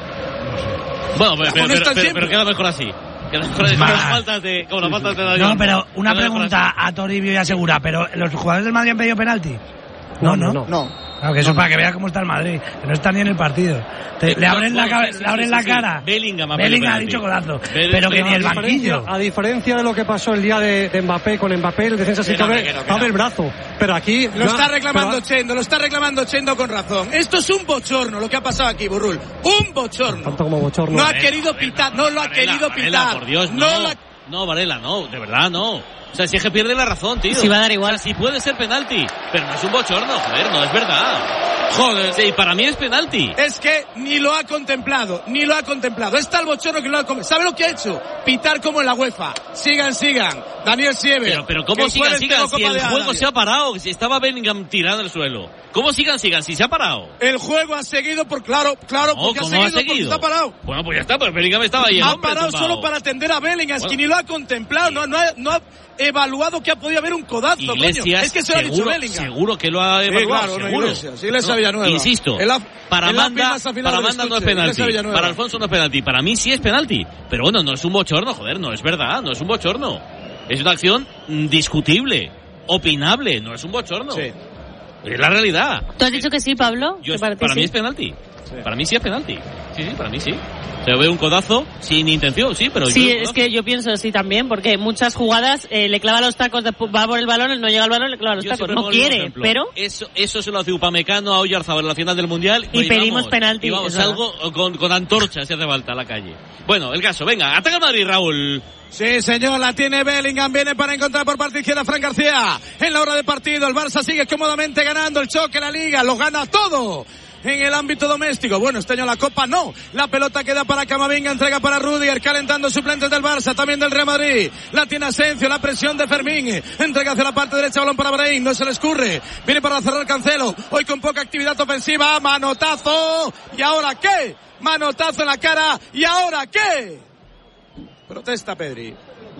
No sé. Bueno, pero, pero, pero, pero, pero queda mejor así. Queda mejor así. Como las faltas de, como las faltas de No, pero una pregunta a Toribio y a Segura. ¿Pero los jugadores del Madrid han pedido penalti? No, no. No. no. Claro, que eso no, para que vea cómo está el Madrid, que no está ni en el partido. Te, le abren, la, sí, sí, le abren sí, sí, la cara. Sí. Bellingham, Bellingham ha dicho codazo. Bell, pero que ni el banquillo. A diferencia de lo que pasó el día de, de Mbappé con Mbappé, el defensa sí que abre, no, no, no. el brazo. Pero aquí... Lo ya, está reclamando pero... Chendo, lo está reclamando Chendo con razón. Esto es un bochorno lo que ha pasado aquí, Burrul. Un bochorno. Tanto como bochorno. No ha querido pitar, no lo ha querido pitar. Por Dios, no. No, Varela, no, de verdad, no. O sea, si es que pierde la razón, tío. Si va a dar igual. O sea, si puede ser penalti, pero no es un bochorno, joder, no es verdad. Joder, sí, para mí es penalti. Es que ni lo ha contemplado, ni lo ha contemplado. Es tal bochorno que lo ha contemplado. ¿Sabe lo que ha hecho? Pitar como en la UEFA. Sigan, sigan. Daniel Sieve. Pero, pero ¿cómo sigan, sigan? Si el juego se ha parado, si estaba Bellingham tirado en el suelo. ¿Cómo sigan, sigan? Si se ha parado. El juego ha seguido por, claro, claro, no, porque ha seguido, ha seguido? Porque está parado. Bueno, pues ya está, pues Bellingham estaba ahí. El ha hombre parado tumbado. Solo para atender a Bellingham, bueno. Es que ni lo ha contemplado, no, no ha, no ha evaluado que ha podido haber un codazo, Iglesias, coño. Es que se lo ha dicho Bellingham. Seguro que lo ha evaluado, sí, claro, seguro. No, sí, Iglesias Villanueva. Insisto, el, para Amanda, para Amanda no es penalti, para Alfonso no es penalti, para mí sí es penalti. Pero bueno, no es un bochorno, joder, no es verdad, no es un bochorno. Es una acción discutible, opinable, no es un bochorno. Sí. Es la realidad. ¿Tú has dicho que sí, Pablo? Yo, para para sí? mí es penalti. Sí. Para mí sí es penalti. Sí, sí, para mí sí. Se ve un codazo sin intención, sí, pero... Sí, yo, es que yo pienso así también, porque muchas jugadas eh, le clava los tacos, de, va por el balón, no llega al balón, le clava los yo tacos. No quiere, pero... Eso eso se lo hace Upamecano a Oyarzabal en la final del Mundial. Y, y pedimos penalti. Y vamos, algo con, con antorchas si hace falta a la calle. Bueno, el caso, venga, ataca el Madrid, Raúl. Sí, señor, la tiene Bellingham, viene para encontrar por parte izquierda Fran García. En la hora de partido, el Barça sigue cómodamente ganando el choque, la Liga, lo gana todo en el ámbito doméstico. Bueno, este año la Copa no. La pelota queda para Camavinga, entrega para Rudiger, calentando suplentes del Barça, también del Real Madrid. La tiene Asensio, la presión de Fermín. Entrega hacia la parte derecha, balón para Brahim, no se le escurre. Viene para cerrar Cancelo, hoy con poca actividad ofensiva, manotazo. ¿Y ahora qué? Manotazo en la cara, ¿y ahora qué? Protesta Pedri.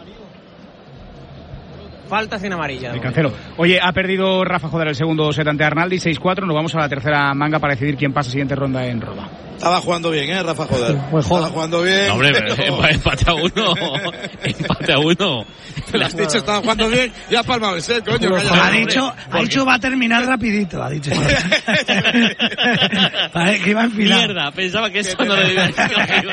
Falta sin amarilla. El Cancelo. Oye, ha perdido Rafa Joder el segundo set ante Arnaldi, seis cuatro. Nos vamos a la tercera manga para decidir quién pasa siguiente ronda en Roma. Estaba jugando bien, ¿eh, Rafa Joder? Pues Estaba jugando bien. No, hombre, pero... empate a uno. Empate a uno. Te lo has dicho, estaba jugando bien y ha palmado el set, coño. Pues ha dicho, ha dicho va a terminar rapidito, ha dicho. Vale, que iba a enfilar. Mierda, pensaba que eso no le iba a decir.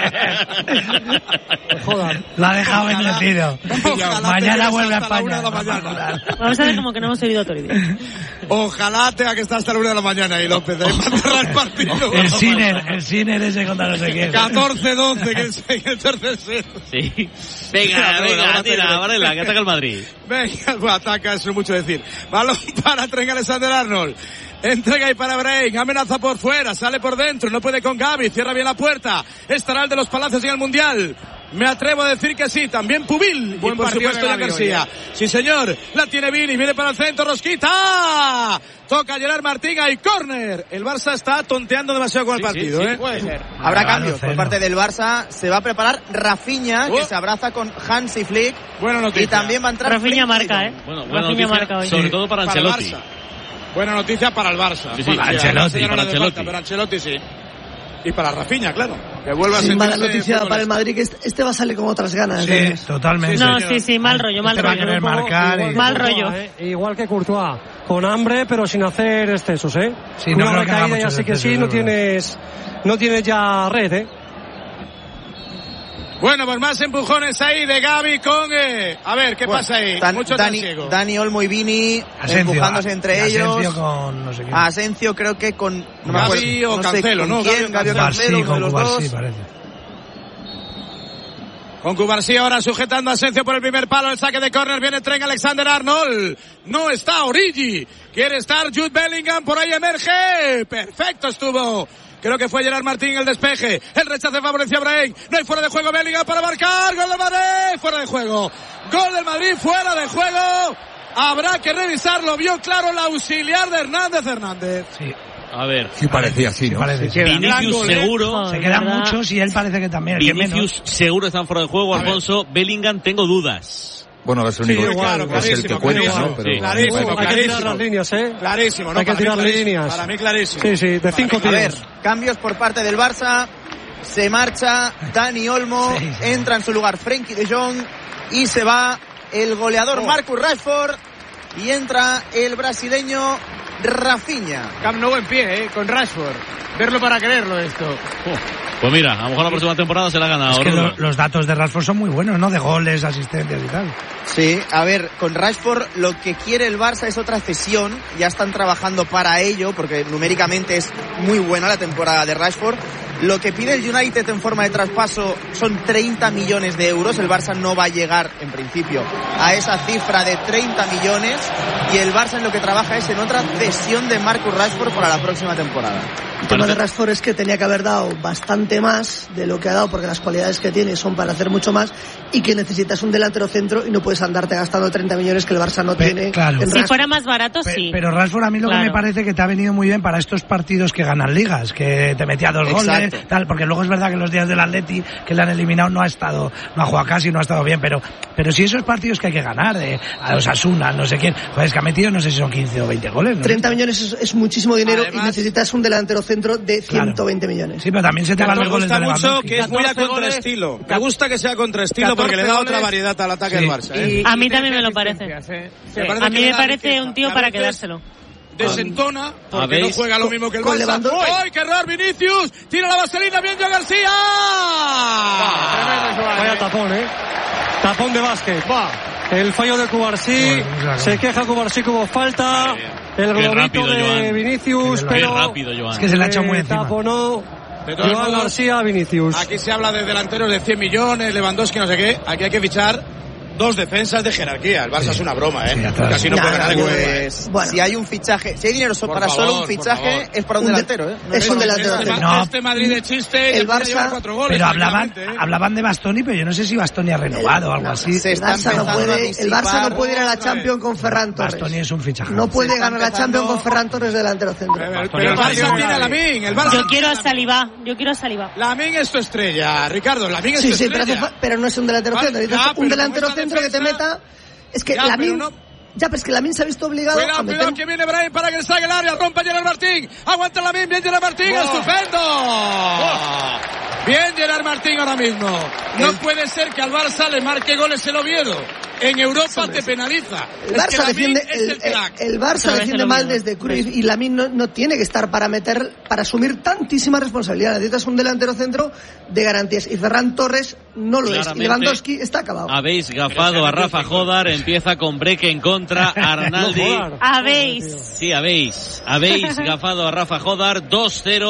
Joder, lo ha dejado bendecido. Mañana vuelve a España. Vamos a ver como que no hemos oído Toribio. Ojalá tenga que estar hasta la una de la mañana ahí, López, ahí para cerrar el partido. El Sinner, el Sinner ese contra no sé quién. catorce doce que es el tercer set. Sí. Venga, venga, tira, Varela, que ataca el Madrid. Venga, pues ataca, eso es mucho decir. Balón para Trent Alexander-Arnold. Entrega ahí para Brahim, amenaza por fuera, sale por dentro, no puede con Gavi, cierra bien la puerta. Estará el de los Palacios en el Mundial. Me atrevo a decir que sí, también Pubil. Buen y por supuesto ya García. Sí, señor. La tiene Vini, viene para el centro, Rosquita. Toca Gerard Martín, hay córner. El Barça está tonteando demasiado con el sí, partido, sí, sí, ¿eh? puede ser. Habrá cambios por parte del Barça. Se va a preparar Rafinha, oh. que se abraza con Hansi Flick. Buena noticia. Y también va a entrar Rafinha marca, ¿eh? Bueno, buena Rafinha noticia, marca hoy. sobre todo para Ancelotti. Para el Barça. Buena noticia para el Barça. Sí, sí, bueno, Ancelotti, sí, para no Ancelotti. Falta, pero Ancelotti sí. Y para Rafinha, claro. Que vuelva sí, a mala noticia para el Madrid, que este, este va a salir con otras ganas. Sí, ¿eh? totalmente. No, sí, sí, mal rollo, mal este rollo. Va a querer marcar igual, y... Mal Courtois, rollo. ¿eh? Igual que Courtois, con hambre, pero sin hacer excesos, ¿eh? Sí, Una no creo que haga recaída y muchos así que sí, excesos, no ¿no? tienes, no tienes ya red, ¿eh? Bueno, pues más empujones ahí de Gavi con... Eh, a ver, ¿qué bueno, pasa ahí? Dan, Mucho Dani, ciego. Dani Olmo y Vini Asencio, empujándose entre Asencio ellos. con no sé quién. Asencio creo que con... No Gavi o no Cancelo, sé ¿no? con quién, Gavi o Cancelo, uno de los dos. Sí, parece. Con Cubarsí ahora sujetando a Asencio por el primer palo, el saque de córner, viene Trent Alexander-Arnold, no está Origi, quiere estar Jude Bellingham, por ahí emerge, perfecto estuvo, creo que fue Gerard Martín el despeje, el rechace favoreció a Brahim, no hay fuera de juego Bellingham para marcar, gol del Madrid, fuera de juego, gol del Madrid, fuera de juego, habrá que revisarlo, vio claro el auxiliar de Hernández Hernández. Sí. A ver. Sí parecía así, ¿no? Sí parece. Se Vinicius gol, ¿eh? seguro. Se quedan muchos y él parece que también. El Vinicius que menos. seguro están fuera de juego. Alfonso, Bellingham tengo dudas. Bueno, es el único Sí, que claro, es el que cuenta, clarísimo, ¿no? Pero sí. Clarísimo, Hay que tirar clarísimo. las líneas, ¿eh? Clarísimo, ¿no? Hay que Para mí tirar clarísimo, líneas. Para mí clarísimo. Sí, sí, de cinco A ver, tiros. cambios por parte del Barça. Se marcha Dani Olmo, Sí, sí. entra en su lugar Frenkie de Jong y se va el goleador Oh. Marcus Rashford y entra el brasileño Rafinha. Camp Nou en pie, ¿eh? Con Rashford. Verlo para creerlo esto. Pues mira, a lo mejor la próxima temporada se la ha ganado. Es que Rulo. lo- los datos de Rashford son muy buenos, ¿no? De goles, asistencias y tal. Sí, a ver, con Rashford lo que quiere el Barça es otra cesión. Ya están trabajando para ello porque numéricamente es muy buena la temporada de Rashford. Lo que pide el United en forma de traspaso son treinta millones de euros. El Barça no va a llegar, en principio, a esa cifra de treinta millones. Y el Barça en lo que trabaja es en otra cesión de Marcus Rashford para la próxima temporada. El tema de Rashford es que tenía que haber dado bastante más de lo que ha dado, porque las cualidades que tiene son para hacer mucho más, y que necesitas un delantero centro y no puedes andarte gastando treinta millones que el Barça no Pe- tiene. claro. en Si Rashford. fuera más barato, Pe- sí. Pero Rashford a mí lo Claro. que me parece que te ha venido muy bien para estos partidos que ganan ligas, que te metía dos Exacto. goles, tal, porque luego es verdad que los días del Atleti que le han eliminado no ha estado, no ha jugado casi, no ha estado bien, pero pero si esos partidos que hay que ganar, de a los Asuna, no sé quién, joder, es que ha metido no sé si son quince o veinte goles, ¿no? treinta millones es, es muchísimo dinero. Además, y necesitas un delantero centro de Claro. ciento veinte millones. Sí, pero también se te van Me los goles gusta de mucho Lewandowski. que es muy a catorce contraestilo. Me gusta que sea contraestilo porque le da catorce otra goles. variedad al ataque Sí. del Barça. ¿eh? Y- A mí y también me lo trece parece. asistencias, ¿eh? Me parece A que mí le me da parece riqueza. un tío Y a para veces quedárselo. Desentona porque ¿Habéis? no juega lo mismo que el Con Barça. Lewandowski. ¡Ay, qué error! Vinicius tira la vaselina, bien Joao García. Vaya tapón, ¿eh? Tapón de básquet. El fallo de Cubarsí. Bueno, claro. Se queja Cubarsí como falta. El Qué globito rápido, de Joan. Vinicius, Qué pero rápido, Joan. Es que se le ha echado muy eh, encima. taponó De todos Joan modos, García a Vinicius. Aquí se habla de delanteros de cien millones, Lewandowski, no sé qué. Aquí hay que fichar dos defensas de jerarquía. El Barça Sí. es una broma, ¿eh? Sí, atrás. Casi no Ya, puede ganar ningún Pues Bueno. si hay un fichaje, si hay dinero so- Por para favor, solo un por fichaje, favor. es para un Un de- delantero, ¿eh? No es un delantero Este, centro. No. este Madrid de chiste El ya puede Barça- llevar cuatro goles. Pero hablaban, tranquilamente, ¿eh? hablaban de Bastoni, pero yo no sé si Bastoni ha renovado o algo así. Se El está Barça, no empezando a puede, el Barça disipar. no puede ir a la Otra vez. Champions con Ferran Torres. Bastoni es un fichaje. No puede Se está ganar la empezando- Champions con Ferran Torres delantero centro. Pero, pero el Barça tiene a Lamine. El Barça Yo quiero a Saliba. Yo quiero a Saliba. Lamine es tu estrella, Ricardo. Lamine es Sí, tu sí, pero, hace estrella. fa- pero no es un delantero Vale, centro. ya, Necesitas pero un con delantero esa centro que te defensa- meta. Es que Ya, Lamine. pero no- Ya, pero es que Lamine se ha visto obligado a Cuidado, meter. cuidado, que viene Brahim para que salga el área. Rompe Gerard Martín. Aguanta Lamine. Bien Gerard Martín. Oh. Estupendo. Bien Gerard Martín ahora mismo. No puede ser que al Barça le marque goles el Oviedo. En Europa te penaliza. El Es que Barça Lamine defiende, es el, el crack. el- el Barça Otra vez defiende el mal Oviedo. desde Cruyff y Lamine no, no tiene que estar para meter, para asumir tantísima responsabilidad. Necesitas un delantero centro de garantías y Ferran Torres no lo es. Y Claramente, Lewandowski está acabado. Habéis gafado a Rafa Jodar, empieza con Breque en contra, Arnaldi. No, Jodar. Habéis. Sí, habéis. Habéis gafado a Rafa Jodar, dos cero.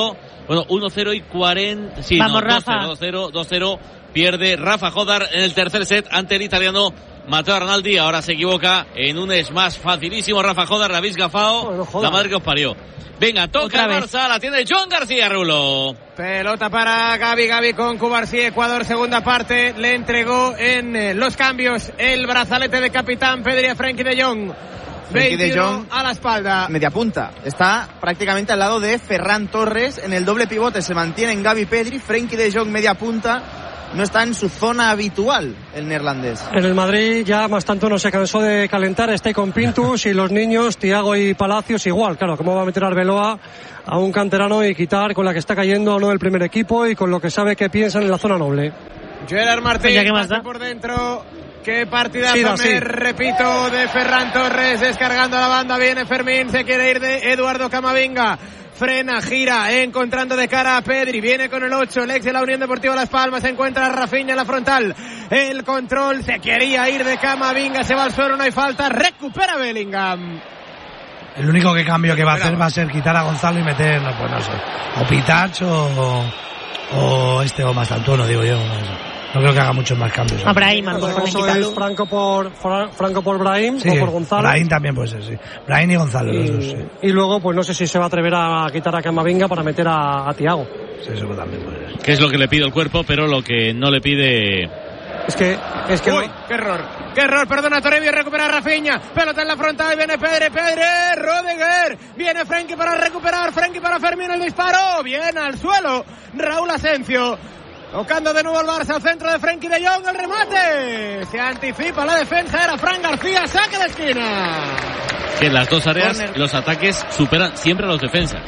Bueno, uno cero y cuarenta. Sí, Vamos, no, Rafa. dos cero, dos cero. Pierde Rafa Jodar en el tercer set ante el italiano Matteo Arnaldi. Ahora se equivoca en un smash facilísimo. Rafa Jodar, la habéis gafado. Oh, la madre que os parió. Venga, toca el Barça, la tiene John García Rulo. Pelota para Gavi, Gavi con Cubarsí, Ecuador, segunda parte. Le entregó en eh, los cambios el brazalete de capitán Pedri a Frenkie de Jong. Frenkie de Jong a la espalda. Media punta. Está prácticamente al lado de Ferran Torres. En el doble pivote se mantienen Gavi, Pedri. Frenkie de Jong media punta. No está en su zona habitual el neerlandés. En el Madrid ya más tanto no se cansó de calentar, está con Pintus y los niños, Thiago y Palacios igual. Claro, cómo va a meter Arbeloa a un canterano y quitar con la que está cayendo a uno del primer equipo y con lo que sabe que piensan en la zona noble. Gerard Martín, ¿qué más da? por dentro. Qué partidazo, Sí, da, me sí. repito, de Ferran Torres, descargando la banda, viene Fermín, se quiere ir de Eduardo Camavinga. Frena, gira, encontrando de cara a Pedri, viene con el ocho, el ex de la Unión Deportiva Las Palmas, se encuentra Rafinha en la frontal, el control, se quería ir de Camavinga, se va al suelo, no hay falta, recupera Bellingham. El único que cambio que va a hacer va a ser quitar a Gonzalo y meter, no, pues no sé, o Pitach o, o este o Mastantuono, digo yo, no sé. No creo que haga muchos más cambios. A Brahim, a lo mejor Eso es Franco por, Franco por Brahim sí, o por Gonzalo. Brahim también puede ser, sí. Brahim y Gonzalo, y, los dos, sí. y luego, pues no sé si se va a atrever a quitar a Camavinga para meter a, a Thiago. Sí, eso también puede ser. Que es lo que le pide el cuerpo, pero lo que no le pide... Es que... Es que Uy, no... qué error, qué error, perdona Toribio, recupera a Rafinha, pelota en la frontal, viene Pedri, Pedri, Rudiger, viene Frenkie para recuperar, Frenkie para Fermín, el disparo, bien al suelo, Raúl Asensio. Tocando de nuevo el Barça al centro de Frenkie de Jong, el remate. Se anticipa la defensa, era Fran García, saque de esquina. Que en las dos áreas Corner. los ataques superan siempre a los defensas.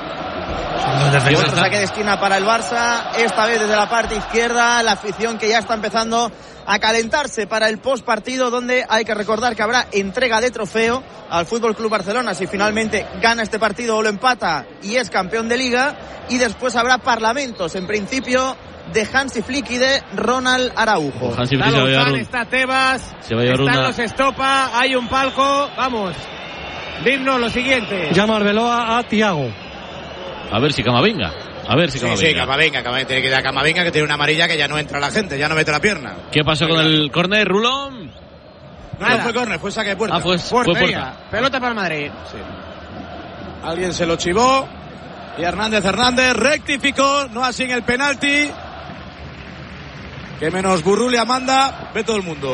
Los defensas. Otro saque de esquina para el Barça, esta vez desde la parte izquierda, la afición que ya está empezando a calentarse para el post partido, donde hay que recordar que habrá entrega de trofeo al Fútbol Club Barcelona si finalmente gana este partido o lo empata y es campeón de Liga, y después habrá parlamentos en principio de Hansi Flick y de Ronald Araujo. Hansi Flick Está se va a llevar Lozán, un... está Tebas, se va a llevar están una... los Estopa, hay un palco, vamos. Digno lo siguiente. Llama Arbeloa a Thiago. A ver si Camavinga. A ver si Sí, Camavinga. sí, Camavinga, Camavinga tiene que ir a Camavinga, que tiene una amarilla que ya no entra la gente, ya no mete la pierna. ¿Qué pasó con el córner, Rulón? No, no fue córner, fue saque de puerta. Ah, fue, fue Portería, puerta. pelota para el Madrid. Sí. Alguien se lo chivó y Hernández Hernández rectificó, no así en el penalti. Que menos Burrulia manda, ve todo el mundo.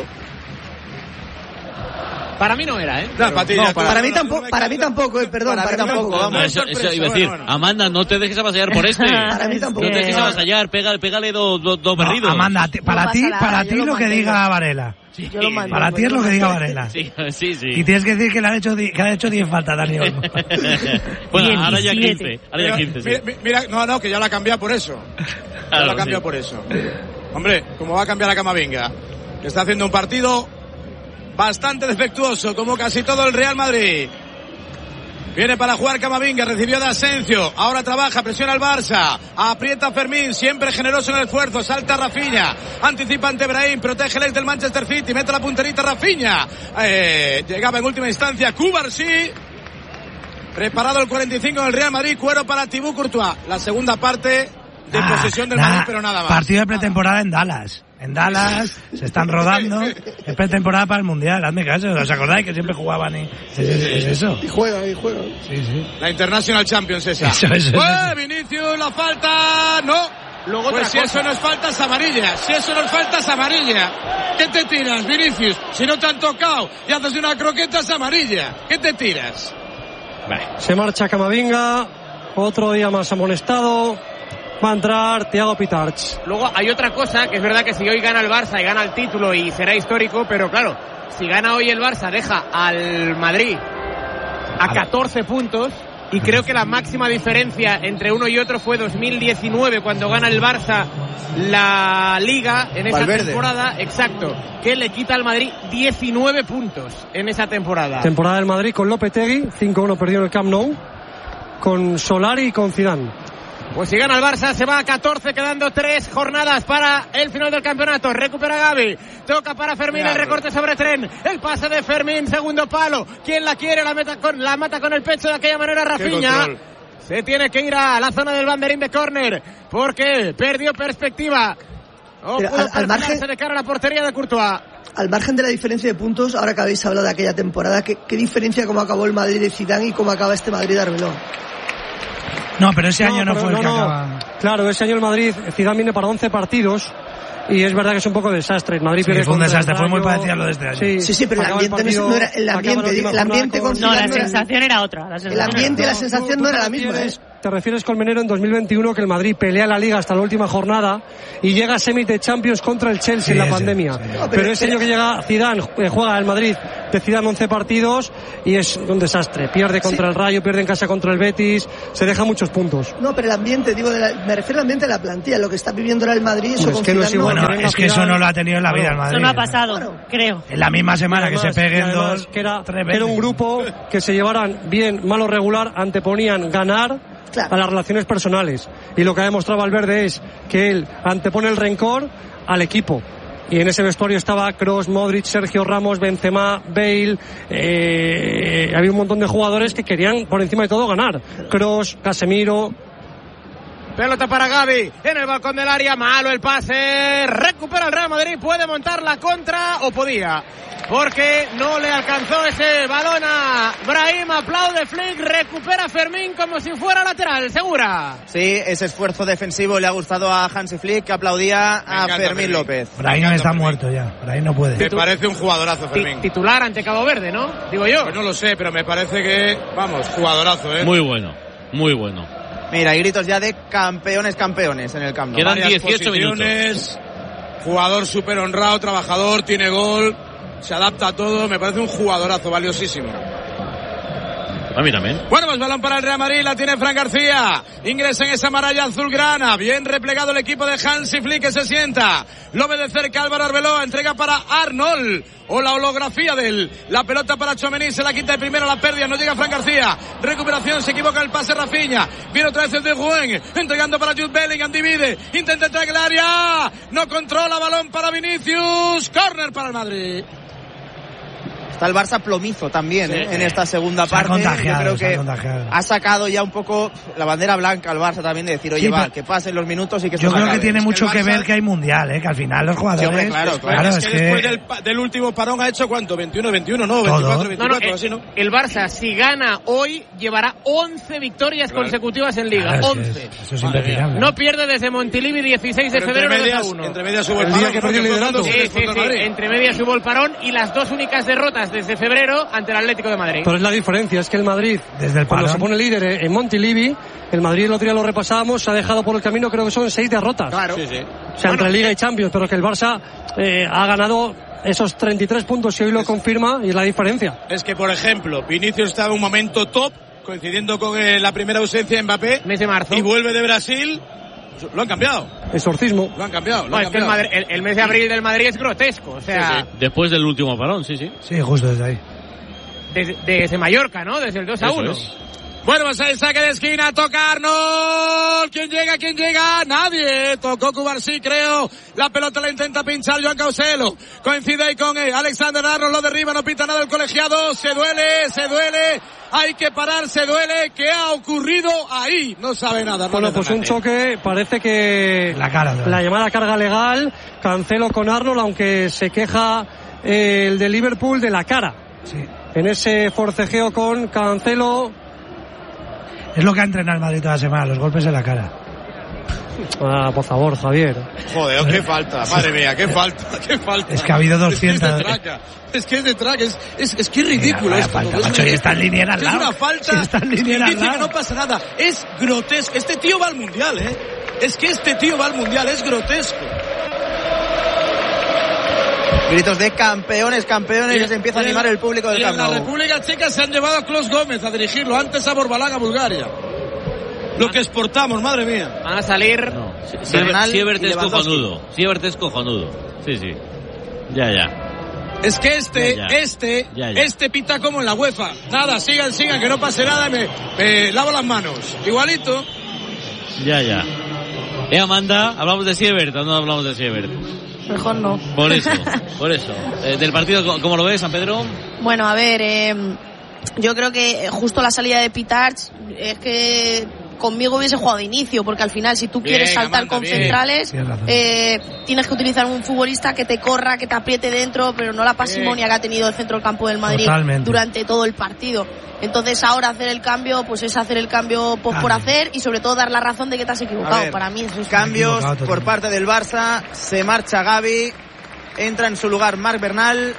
Para mí no era, ¿eh? No, para, ti, No, ya, para, para mí tampoco, para mí tampoco, eh, perdón, Para para, mí mí tampoco, tampoco. No, eso, eso iba a decir, Bueno, bueno. Amanda, no te dejes avasallar por este. Para mí tampoco. No te dejes Eh, avasallar, pégale, pégale dos do, do No, berridos. Amanda, ti- para No ti, pasa nada, para yo ti lo lo que mantengo. diga Varela. Sí, Yo lo mando. Para ti es lo que diga Varela. sí, sí, sí. Y tienes que decir que le han hecho di- que le han hecho diez faltas, Dani Olmo. Bueno, ahora ya diecisiete. quince. Ahora ya quince, sí. Mira, mira, no, no, que ya la ha cambiado por eso. Ya Claro, la ha cambiado sí. por eso. Hombre, como va a cambiar a Camavinga, que está haciendo un partido bastante defectuoso, como casi todo el Real Madrid. Viene para jugar Camavinga, recibió de Asensio, ahora trabaja, presiona al Barça, aprieta Fermín, siempre generoso en el esfuerzo, salta Rafinha, anticipa ante Brahim, protege el ex del Manchester City, mete la punterita Rafinha, eh, llegaba en última instancia Cubarsí, preparado el cuarenta y cinco del Real Madrid, cuero para Thibaut Courtois, la segunda parte de Nah, posesión del nah, Madrid, pero nada más. Partido de pretemporada en Dallas. En Dallas se están rodando. Es pretemporada para el Mundial. Hazme caso. ¿Os acordáis que siempre jugaban? Y... Es, es- es eso. Y juega, y juega. Sí, sí. La International Champions esa. Eso, eso, Pues, eso. Vinicius, la falta, no. Luego Pues otra si cosa. eso no es falta, es amarilla. Si eso no es falta, es amarilla. ¿Qué te tiras, Vinicius? Si no te han tocado y haces una croqueta, es amarilla. ¿Qué te tiras? Se marcha Camavinga, otro día más amonestado. Va a entrar Thiago Pitach. Luego hay otra cosa, que es verdad que si hoy gana el Barça y gana el título y será histórico, pero claro, si gana hoy el Barça deja al Madrid a catorce puntos, y creo que la máxima diferencia entre uno y otro fue dos mil diecinueve, cuando gana el Barça la Liga en esa Valverde. temporada, exacto, que le quita al Madrid diecinueve puntos en esa temporada. Temporada del Madrid con Lopetegui, cinco uno perdió en el Camp Nou, con Solari y con Zidane. Pues si gana el Barça se va a catorce, quedando tres jornadas para el final del campeonato. Recupera Gavi, toca para Fermín, el recorte sobre Tren, el pase de Fermín, segundo palo, ¿quién la quiere? La meta con, la mata con el pecho de aquella manera Rafinha. se tiene que ir a la zona del banderín de córner porque perdió perspectiva. O Pero pudo al, al margen de cara a la portería de Courtois. Al margen de la diferencia de puntos, ahora que habéis hablado de aquella temporada, ¿qué, qué diferencia cómo acabó el Madrid de Zidane y cómo acaba este Madrid de Arbeloa? No, pero ese no, año no pero fue no, el que no. acaba. Claro, ese año el Madrid, Zidane viene para once partidos. Y es verdad que es un poco desastre. El Madrid sí, pierde fue un desastre, Rayo, fue muy parecido a lo de este año. Sí, sí, sí pero el ambiente, el, partido, no, era el ambiente, digo, el ambiente con No, la sensación era otra. La el ambiente y la sensación no, no era la misma. ¿eh? Te refieres, Colmenero, en dos mil veintiuno que el Madrid pelea la Liga hasta la última jornada y llega a semis de Champions contra el Chelsea sí, en la sí, pandemia. Sí, sí. No, pero, pero ese año que llega Zidane, eh, juega el Madrid de Zidane once partidos y es un desastre. Pierde contra sí. el Rayo, pierde en casa contra el Betis, se deja muchos puntos. No, pero el ambiente, digo, de la, me refiero al ambiente de la plantilla, lo que está viviendo ahora el Madrid. Eso es que no es igual. No, es que eso no lo ha tenido en la vida el Madrid. Eso no ha pasado, bueno, creo. En la misma semana además, que se peguen dos, que era, tres veces. Era un grupo que se llevaran bien, mal o regular, anteponían ganar claro. a las relaciones personales. Y lo que ha demostrado Valverde es que él antepone el rencor al equipo. Y en ese vestuario estaba Kroos, Modric, Sergio Ramos, Benzema, Bale. Eh, había un montón de jugadores que querían por encima de todo ganar. Kroos, Casemiro. Pelota para Gavi en el balcón del área, malo el pase, recupera el Real Madrid, puede montar la contra, o podía, porque no le alcanzó ese balón a Brahim, aplaude Flick, recupera Fermín como si fuera lateral, segura. Sí, ese esfuerzo defensivo le ha gustado a Hansi Flick, que aplaudía a Fermín, Fermín López. Brahim está Fermín. muerto ya, Brahim no puede. Me parece un jugadorazo Fermín. Titular ante Cabo Verde, ¿no? Digo yo. Pues no lo sé, pero me parece que, vamos, jugadorazo, ¿eh? Muy bueno, muy bueno. Mira, hay gritos ya de campeones, campeones en el Camp Nou. Quedan dieciocho minutos. Jugador súper honrado, trabajador, tiene gol, se adapta a todo, me parece un jugadorazo valiosísimo. A mí también. Bueno, pues balón para el Real Madrid, la tiene Fran García. Ingresa en esa maralla azulgrana. Bien replegado el equipo de Hansi Flick, que se sienta. Lo ve de cerca Álvaro Arbeloa, entrega para Arnold. O la holografía de él. La pelota para Tchouaméni, se la quita de primero, la pérdida, no llega Fran García. Recuperación, se equivoca el pase Rafinha. Viene otra vez el de Juan, entregando para Jude Bellingham, divide. Intenta entrar en el área. No controla, balón para Vinicius. Córner para el Madrid. Está el Barça plomizo también, sí, ¿eh? En esta segunda se parte. Yo creo que ha, ha sacado ya un poco la bandera blanca al Barça también de decir, oye, sí, va, que pasen los minutos y que yo se creo acabe. Que tiene es mucho que, que Barça... ver que hay mundial, ¿eh? Que al final los jugadores. Sí, hombre, claro, claro. claro, es, es que que después del, del último parón ha hecho ¿cuánto? veintiuno, veintiuno, no, veinticuatro, veinticuatro, no, no, así, ¿no? El Barça, si gana hoy, llevará once victorias claro. consecutivas en Liga. Claro, once. Es, eso es impepinable. No pierde desde Montilivi dieciséis de febrero de dos a uno. Entre medias hubo el parón. Que perdió el liderato. Sí, sí, sí. Entre medias hubo el parón y las dos únicas derrotas desde febrero ante el Atlético de Madrid. Pero es la diferencia, es que el Madrid, desde el cuando se pone líder en Montilivi, el Madrid el otro día lo repasábamos, se ha dejado por el camino, creo que son seis derrotas. Claro. Sí, sí. O sea, bueno, entre Liga y Champions, pero que el Barça eh, ha ganado esos treinta y tres puntos y hoy lo confirma y es la diferencia. Es que, por ejemplo, Vinicius estaba en un momento top, coincidiendo con eh, la primera ausencia de Mbappé. Mes de marzo. Y vuelve de Brasil. Lo han cambiado. Exorcismo. Lo han cambiado. Lo no, han es cambiado. Que el, Madrid, el, el mes de abril del Madrid es grotesco. O sea, sí, sí. Después del último parón, sí, sí. Sí, justo desde ahí. Desde, desde Mallorca, ¿no? Desde el dos a uno. Bueno, pues ahí saque de esquina, toca Arnold. ¿Quién llega? ¿Quién llega? Nadie. Tocó Cubarsí, creo. La pelota la intenta pinchar Joan Causelo. Coincide ahí con eh, Alexander Arnold, lo derriba, no pinta nada el colegiado. Se duele, se duele. Hay que parar, se duele. ¿Qué ha ocurrido ahí? No sabe nada. No bueno, pues un choque, parece que la, cara, ¿no? la llamada carga legal, Cancelo con Arnold, aunque se queja eh, el de Liverpool de la cara. Sí. En ese forcejeo con Cancelo. Es lo que ha entrenado el Madrid toda la semana, los golpes en la cara. Ah, por favor, Javier. Joder, qué falta, madre mía, qué falta, qué falta. Es que ha habido doscientas. Es que es de traca, es, es, es que es ridículo. Mira, falta, es, macho, y está en línea al lado. Es una falta. Si está en línea al dice lado. que no pasa nada. Es grotesco. Este tío va al mundial, ¿eh? Es que este tío va al mundial, es grotesco. Gritos de campeones, campeones, y, y se empieza a animar el público del Camp Nou. En la República Checa se han llevado a Klaus Gómez a dirigirlo, antes a Borbalán a Bulgaria. Lo que exportamos, madre mía. Van a salir. No. Siebert es cojonudo. Siebert es cojonudo. Sí, sí. Ya, ya. Es que este, ya, ya. este, ya, ya. este pita como en la UEFA. Nada, sigan, sigan, que no pase nada y me, me lavo las manos. Igualito. Ya, ya. Eh, Amanda, ¿hablamos de Siebert o no hablamos de Siebert? Mejor no. Por eso, por eso. Eh, ¿Del partido cómo lo ves, San Pedro? Bueno, a ver, eh, yo creo que justo la salida de Pitarch es que conmigo hubiese jugado de inicio, porque al final si tú Bien, quieres saltar Amanda, con bien. centrales, eh, tienes que utilizar un futbolista que te corra, que te apriete dentro, pero no la pasimonia que ha tenido el centro del campo del Madrid Totalmente. durante todo el partido. Entonces ahora hacer el cambio, pues es hacer el cambio pues, por hacer y sobre todo dar la razón de que te has equivocado. ver, Para mí eso es cambios por parte del Barça, se marcha Gavi, entra en su lugar Marc Bernal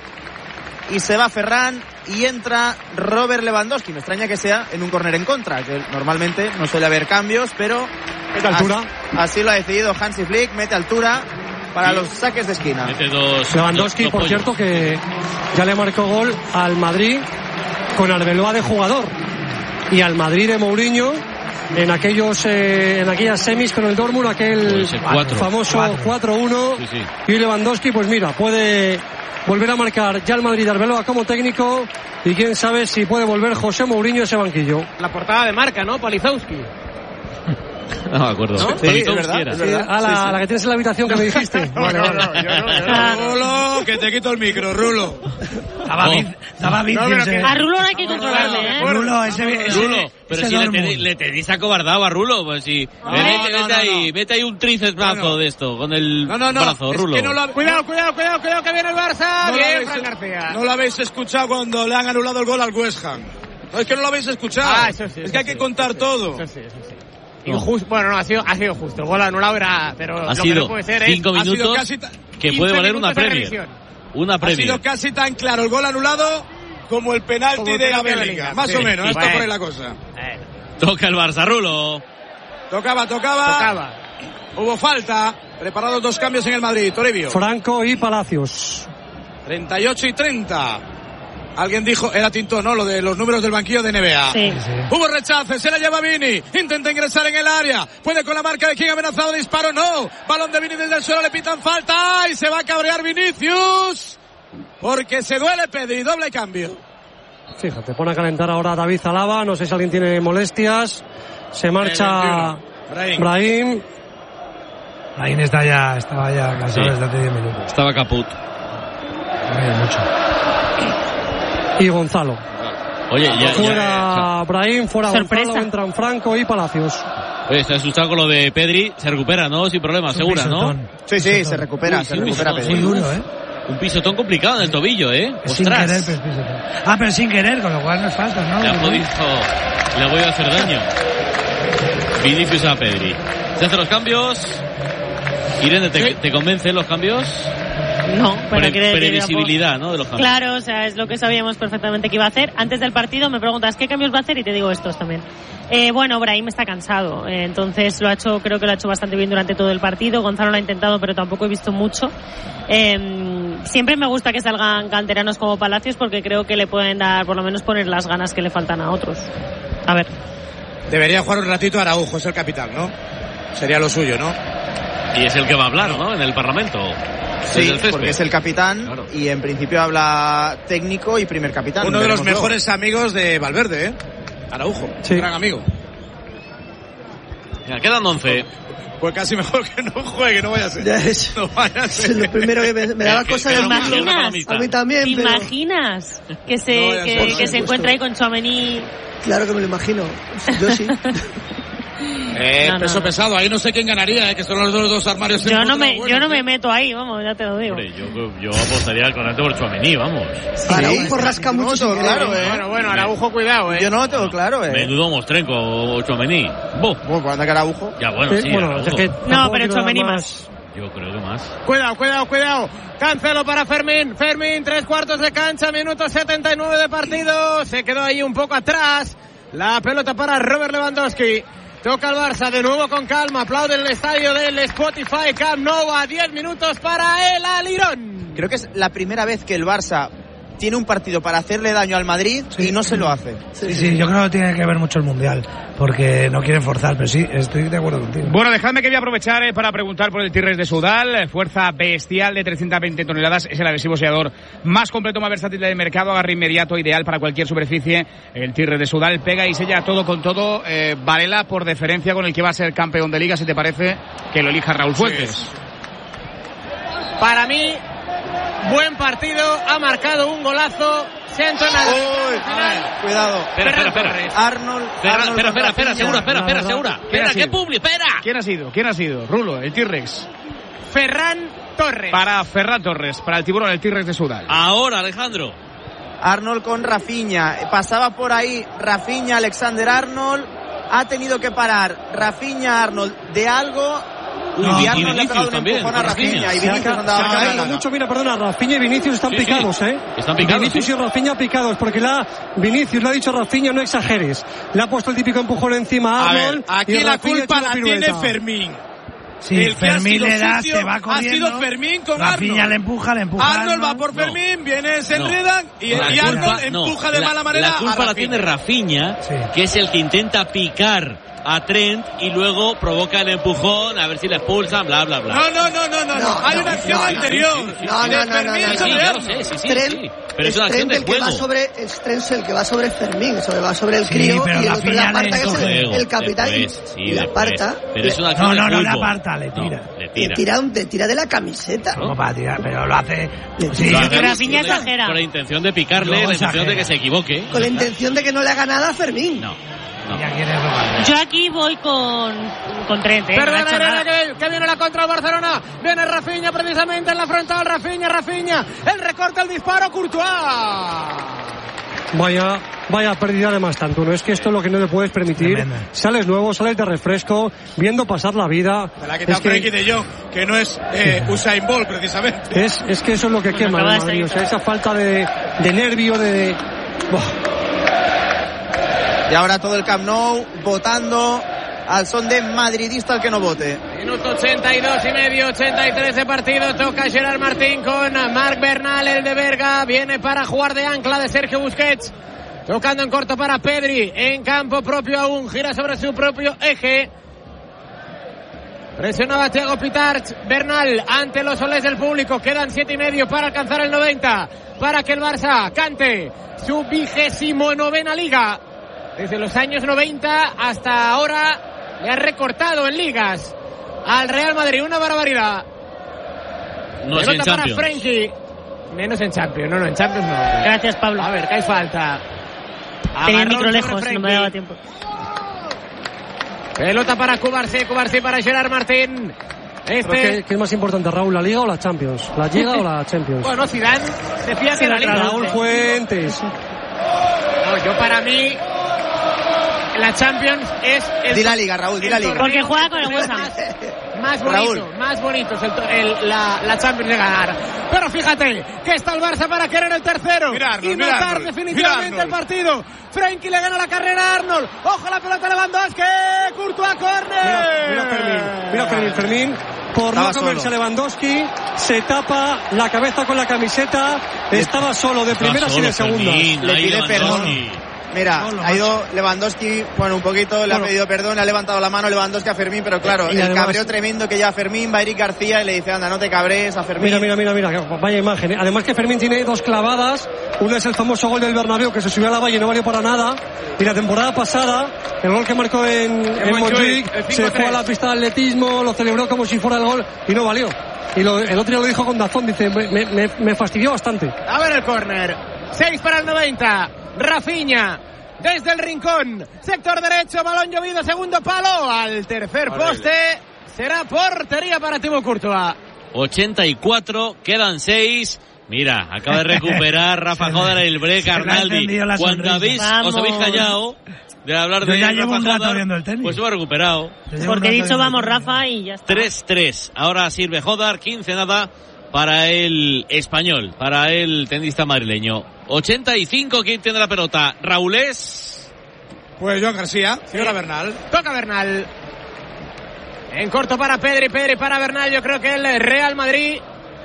y se va Ferran y entra Robert Lewandowski. Me extraña que sea en un córner en contra, que normalmente no suele haber cambios, pero mete altura. Así, así lo ha decidido Hansi Flick, mete altura para sí. los saques de esquina. Mete dos, Lewandowski, dos, dos por pollos. cierto, que ya le marcó gol al Madrid con Arbeloa de jugador y al Madrid de Mourinho en aquellos eh, en aquellas semis con el Dortmund, aquel cuatro, famoso cuatro uno. Sí, sí. Y Lewandowski, pues mira, puede volver a marcar ya el Madrid de Arbeloa como técnico y quién sabe si puede volver José Mourinho a ese banquillo. La portada de marca, ¿no? Palizowski. No me acuerdo. ¿No? Sí, es verdad, es verdad. A la, Sí, sí. la que tienes en la habitación que me dijiste. No, no, no, yo no, yo no. Rulo, que te quito el micro, Rulo. Estaba Oh. Vic- estaba Vic- No, pero ese- que- A Rulo no hay que controlarle, ¿eh? Rulo, ese, ese, Rulo, pero ese si le, Dortmund. te- le tenéis acobardado a Rulo, pues si No, mete, no, mete no, ahí, no. mete ahí un tríceps brazo No, no. de esto, con el No, no, no. brazo, es Rulo. que no lo, Cuidado, cuidado, cuidado, cuidado, que viene el Barça. no lo Bien, habéis- Fran García. no lo habéis escuchado cuando le han anulado el gol al West Ham. No, es que no lo habéis escuchado. Ah, eso sí, es eso que hay sí, que contar eso sí, todo. Eso sí, eso sí. Injusto, bueno, no, ha sido, ha sido justo. El gol anulado era, pero Ha lo que sido no puede ser cinco es... ha sido minutos casi ta- que quince puede valer una minutos de Premier. revisión. Una Ha sido Premier. casi tan claro el gol anulado como el penalti Como el de penalti de América. Bellingham, Más sí. o menos, está Bueno. por ahí la cosa. Eh, Toca el Barça, Rulo. Tocaba, tocaba. tocaba. Hubo falta. Preparados dos cambios en el Madrid. Toribio. Franco y Palacios. treinta y ocho y treinta. Alguien dijo, era Tintón, ¿no? Lo de los números del banquillo de N B A. Sí. Hubo rechace, se la lleva Vini, intenta ingresar en el área, puede con la marca de quien ha amenazado, disparo, no, balón de Vini desde el suelo, le pitan falta y se va a cabrear Vinicius, porque se duele Pedri, doble cambio. Fíjate, pone a calentar ahora David Alaba, no sé si alguien tiene molestias, se marcha Brahim. Brahim. Brahim está ya, estaba ya cansado Sí. desde hace diez minutos. Estaba caput. Ay, mucho. Y Gonzalo. Oye, ya, ya, Fuera Brahim, fuera Sorpresa. Gonzalo, entran Franco y Palacios. oye, se ha asustado con lo de Pedri, se recupera, ¿no? Sin problema, segura, ¿no? Pisotón. Sí, sí, se recupera, Uy, se sí, recupera sí, Pedri. Muy duro, ¿eh? Un pisotón complicado en el tobillo, ¿eh? Es sin querer, Ostras. pero es pisotón. Ah, pero sin querer, con lo cual no es falta, ¿no? Le ha podido, le ha podido hacer daño. Vinicius a Pedri. Se hacen los cambios. Irene, ¿te, te convencen los cambios? No, pero Pre- quiere decir, previsibilidad, ¿no? De los cambios. Claro, o sea, es lo que sabíamos perfectamente que iba a hacer. Antes del partido me preguntas qué cambios va a hacer y te digo estos también. Eh, bueno, Brahim está cansado, eh, entonces lo ha hecho, creo que lo ha hecho bastante bien durante todo el partido. Gonzalo lo ha intentado, pero tampoco he visto mucho. Eh, siempre me gusta que salgan canteranos como Palacios porque creo que le pueden dar, por lo menos poner las ganas que le faltan a otros. A ver. Debería jugar un ratito Araujo, es el capitán, ¿no? Sería lo suyo, ¿no? Y es el que va a hablar, ¿no? En el Parlamento. Sí, Desde el césped. porque es el capitán Claro. y en principio habla técnico y primer capitán. Uno de los Veremos luego. mejores amigos de Valverde, ¿eh? Araujo, Sí. un gran amigo. Mira, quedan once. Pues casi mejor que no juegue, no vaya a ser. Ya es. No vaya a Es ser. lo primero que me, me da la Que- cosa que de no ¿Te pierda con la imaginas? amistad. A mí también, ¿Te pero imaginas que se, No vaya a que, ser, que por se supuesto. encuentra ahí con Tchouaméni? claro que me lo imagino. Yo sí. Eh, No, no, peso no. pesado, ahí no sé quién ganaría, eh, que son los dos, dos armarios. Yo no, me, buenos, yo no ¿eh? me meto ahí, vamos, ya te lo digo. Hombre, yo, yo apostaría claramente por Tchouaméni, vamos. Araujo rasca No, mucho sin todo querer. claro, eh. Bueno, bueno, Araujo, cuidado, eh. Yo no lo tengo claro, eh. Menudo mostrenco o Tchouaméni. Bo. Bueno, pues anda que Araujo. Ya, bueno, Eh, sí. bueno, Araujo. es que No, tampoco pero quiero dar Tchouaméni más. Yo creo que más. Cuidado, cuidado, cuidado. Cancelo para Fermín. Fermín, tres cuartos de cancha, minuto setenta y nueve de partido. Se quedó ahí un poco atrás. La pelota para Robert Lewandowski. Toca el Barça de nuevo con calma. Aplaude el estadio del Spotify Camp Nou a diez minutos para el Alirón. Creo que es la primera vez que el Barça tiene un partido para hacerle daño al Madrid y no se lo hace. Sí, sí, yo creo que tiene que ver mucho el Mundial, porque no quieren forzar, pero sí, estoy de acuerdo contigo. Bueno, dejadme que voy a aprovechar eh, para preguntar por el Tirres de Sudal. Fuerza bestial de trescientas veinte toneladas. Es el adhesivo sellador más completo, más versátil del mercado. Agarre inmediato, ideal para cualquier superficie. El Tirres de Sudal pega y sella todo con todo. Eh, Varela, por deferencia con el que va a ser campeón de liga, si te parece que lo elija Raúl Fuentes. Para mí, buen partido, ha marcado un golazo, se ha entrenado. Cuidado. Espera, espera, espera. Arnold. Espera, Arnold espera, espera, espera, segura, espera, espera, No, no, segura. no. Espera, ¿Quién ha ¿qué publi? Espera. ¿Quién ha sido? ¿Quién ha sido? Rulo, el T-Rex. Ferran Torres. Para Ferran Torres, para el tiburón, el T-Rex de Sudal. Ahora, Alejandro. Arnold con Rafinha. Pasaba por ahí Rafinha, Alexander Arnold. Ha tenido que parar Rafinha, Arnold de algo. No, y y Arnold le ha pegado un también, empujón a Rafinha. Rafinha. Y Vinicius Se ha andaba por ahí. cargado mucho, mira, perdona, Rafinha y Vinicius están Sí, sí. picados, ¿eh? Están picados, Vinicius sí. y Rafinha picados, porque la Vinicius le ha dicho a Rafinha, no exageres. Le ha puesto el típico empujón encima a A ver, Arnold. aquí y la Rafinha culpa ha hecho la una tiene pirueta. Fermín. Sí, El que ha Fermín sido le da, sucio se va corriendo. Ha sido Fermín con Rafinha Arnold. le empuja, le empuja. Arnold va por No. Fermín, viene, se enredan y, La y culpa- Arnold no, empuja de la- mala manera La culpa a Rafinha. la tiene Rafinha, Sí. que es el que intenta picar a Trent y luego provoca el empujón, a ver si le expulsan, bla, bla, bla. No, no, no, no, no, no. Hay no, una acción no, anterior. sí, sí, sí, No, sí. no, de no, no, Fermín no, Sí, sobre sí, ya lo Arnold. sé, sí, sí, Trent, sí. Pero es una acción Trent de el que va juego. sobre es Trent el que va sobre Fermín, sobre va sobre el Sí, crío pero y el otro le Rafinha aparta le que es el, Juego, el capitán y- después, sí, y le después. aparta. Pero es una acción No, de no, no, fútbol. le aparta, le tira. No, le Le tira. tira, un- le tira de la camiseta. ¿Cómo para tirar? Pero lo hace. Sí, Lo es hace que Rafinha con la- exagera. Con la intención de picarle, Luego la intención exagera. de que se equivoque. Con la intención de que no le haga nada a Fermín. No, no. ya quiere robar. Yo aquí voy con, con Trent, ¿eh? No ha Perdona, hecho Irene, nada. que, que viene la contra el Barcelona. Viene Rafinha precisamente en la frontal. Rafinha, Rafinha. El recorte, el disparo, Courtois. Vaya, vaya pérdida de más tanto, ¿no? Es que esto es lo que no te puedes permitir. Tremendo. Sales nuevo, sales de refresco, viendo pasar la vida. Me la ha quitado Es que- Frenkie de Jong, que no es eh, Usain Bolt precisamente. Es, es que eso es lo que quema acaba al de Madrid, salir. o sea, esa falta de, de nervio, de... Buah. Y ahora todo el Camp Nou votando al son de madridista el que no vote. Minuto ochenta y dos y medio, ochenta y tres de partido. Toca Gerard Martín con Marc Bernal, el de Berga. Viene para jugar de ancla de Sergio Busquets. Tocando en corto para Pedri. En campo propio aún. Gira sobre su propio eje. Presionaba Thiago Pitarch. Bernal ante los soles del público. Quedan siete y medio para alcanzar el noventa. Para que el Barça cante su vigésimo novena liga. Desde los años noventa hasta ahora le ha recortado en ligas al Real Madrid. Una barbaridad. No es en Pelota para Champions. Frenkie. Menos en Champions. No, no, en Champions no. Gracias, Pablo. A ver, que hay falta. Tenía el Agarrón micro sobre lejos, no me Frenkie. daba tiempo. Pelota para Cubarsí, Cubarsí para Gerard Martín. Pero Este, ¿Qué, qué es más importante, Raúl, la Liga o la Champions? ¿La Liga o la Champions? bueno, Zidane decía que la Liga. Raúl Fuentes. No, yo para mí la Champions es el Di la Liga, Raúl, di la el Liga. torneo Porque juega con el West Ham. Más bonito, Raúl. más bonito es el, to- el- la, la Champions de ganar. Pero fíjate que está el Barça para querer el tercero Mira Arnold, y mira matar Arnold, definitivamente mira el partido. Frenkie le gana la carrera a Arnold. Ojo la pelota Lewandowski. Courtois corner. Mira, mira Fermín, mira Fermín, Fermín, por Estaba no comerse solo. a Lewandowski, se tapa la cabeza con la camiseta, estaba solo de primeras y de segundas. Le pide perdón. Mira, Solo, ha ido Lewandowski, bueno, un poquito, le ha Bueno. pedido perdón, le ha levantado la mano Lewandowski a Fermín, pero claro, Y el además- cabreo tremendo que lleva Fermín, va Eric García y le dice, anda, no te cabrees a Fermín. Mira, mira, mira, mira, que vaya imagen. ¿eh? Además que Fermín tiene dos clavadas. Una es el famoso gol del Bernabéu que se subió a la valla y no valió para nada. Y la temporada pasada, el gol que marcó en, en buen Montjuic, Chuy, el se cinco fue a tres. la pista de atletismo, lo celebró como si fuera el gol y no valió. Y lo- el otro día lo dijo con Dazón, dice, me, me, me fastidió bastante. A ver el córner. seis para el noventa. Rafinha. Desde el rincón. Sector derecho. Balón llovido. Segundo palo. Al tercer poste. Será portería para Thibaut Courtois. ochenta y cuatro, quedan seis. Mira, acaba de recuperar Rafa Joder el break se le ha Arnaldi. encendido la Cuando sonrisa. habéis, os habéis Vamos. callado de hablar Yo de ya llevo Rafa un rato Joder, viendo el tenis. pues se ha recuperado. Yo llevo un Porque he rato dicho viendo vamos, el tenis. Rafa, y ya está. tres tres. Ahora sirve Joder, quince nada para el español, para el tenista madrileño. ochenta y cinco, ¿quién tiene la pelota? Raúlés. Pues Joan García. Señora Bernal. Toca Bernal. En corto para Pedri, Pedri para Bernal. Yo creo que el Real Madrid,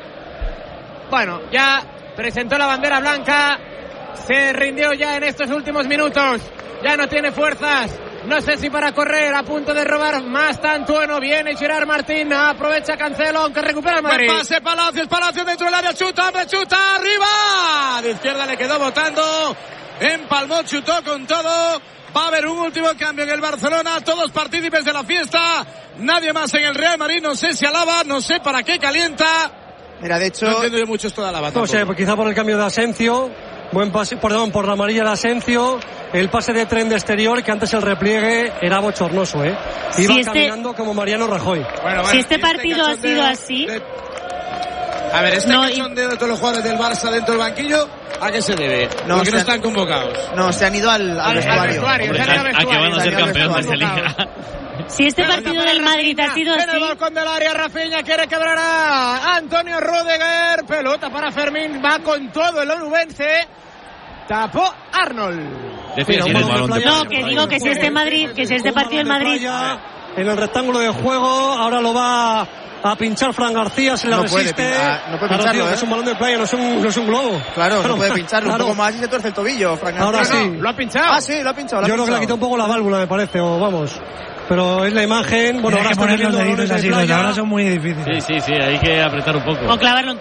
bueno, ya presentó la bandera blanca. Se rindió ya en estos últimos minutos. Ya no tiene fuerzas. No sé si para correr, a punto de robar más Tantueno. Viene Gerard Martín, aprovecha Cancelo, aunque recupera el Madrid. Buen pase, Palacios, Palacios dentro del área, chuta, hombre, chuta, arriba. De izquierda le quedó botando. Empalmó, chutó con todo. Va a haber un último cambio en el Barcelona. Todos partícipes de la fiesta. Nadie más en el Real Madrid. No sé si alaba, no sé para qué calienta. Mira, de hecho... No entiendo yo mucho esto de Álava. No sé, quizá por el cambio de Asensio, buen pase, perdón, por la amarilla de Asensio, el pase de tren de exterior, que antes el repliegue era bochornoso, ¿eh? Iba si este... caminando como Mariano Rajoy. Bueno, bueno, si este partido este ha sido así... De... A ver, este no, cachondeo y... de todos los jugadores del Barça dentro del banquillo, ¿a qué se debe? No, Porque se no han... están convocados. No, se han ido al, al, al vestuario. vestuario. Hombre, a, a que van a ser campeones de liga. Si este partido del Madrid ha sido así... En el balcón del área, Rafinha quiere quebrar a Antonio Rudiger. Pelota para Fermín, va con todo el onubense. Tapó Arnold. Mira, un balón balón de no, que digo que si este Madrid, que si este partido del Madrid... En el rectángulo de juego, ahora lo va a pinchar Fran García, se le no resiste. Puede, ah, no puede claro, pincharlo, tío, ¿eh? Es un balón de playa, no es un, no es un globo. Claro, claro, no puede pincharlo. Claro. Un poco más y se tuerce el tobillo, Fran García. Ahora no, sí. No, lo ha pinchado. Ah, sí, lo ha pinchado. Lo ha Yo creo que le ha quitado un poco la válvula, me parece, o vamos. Pero es la imagen. Bueno, Tienes ahora que poner los deditos así, los de ahora son muy difíciles. Sí, sí, sí, hay que apretar un poco. O clavarlo en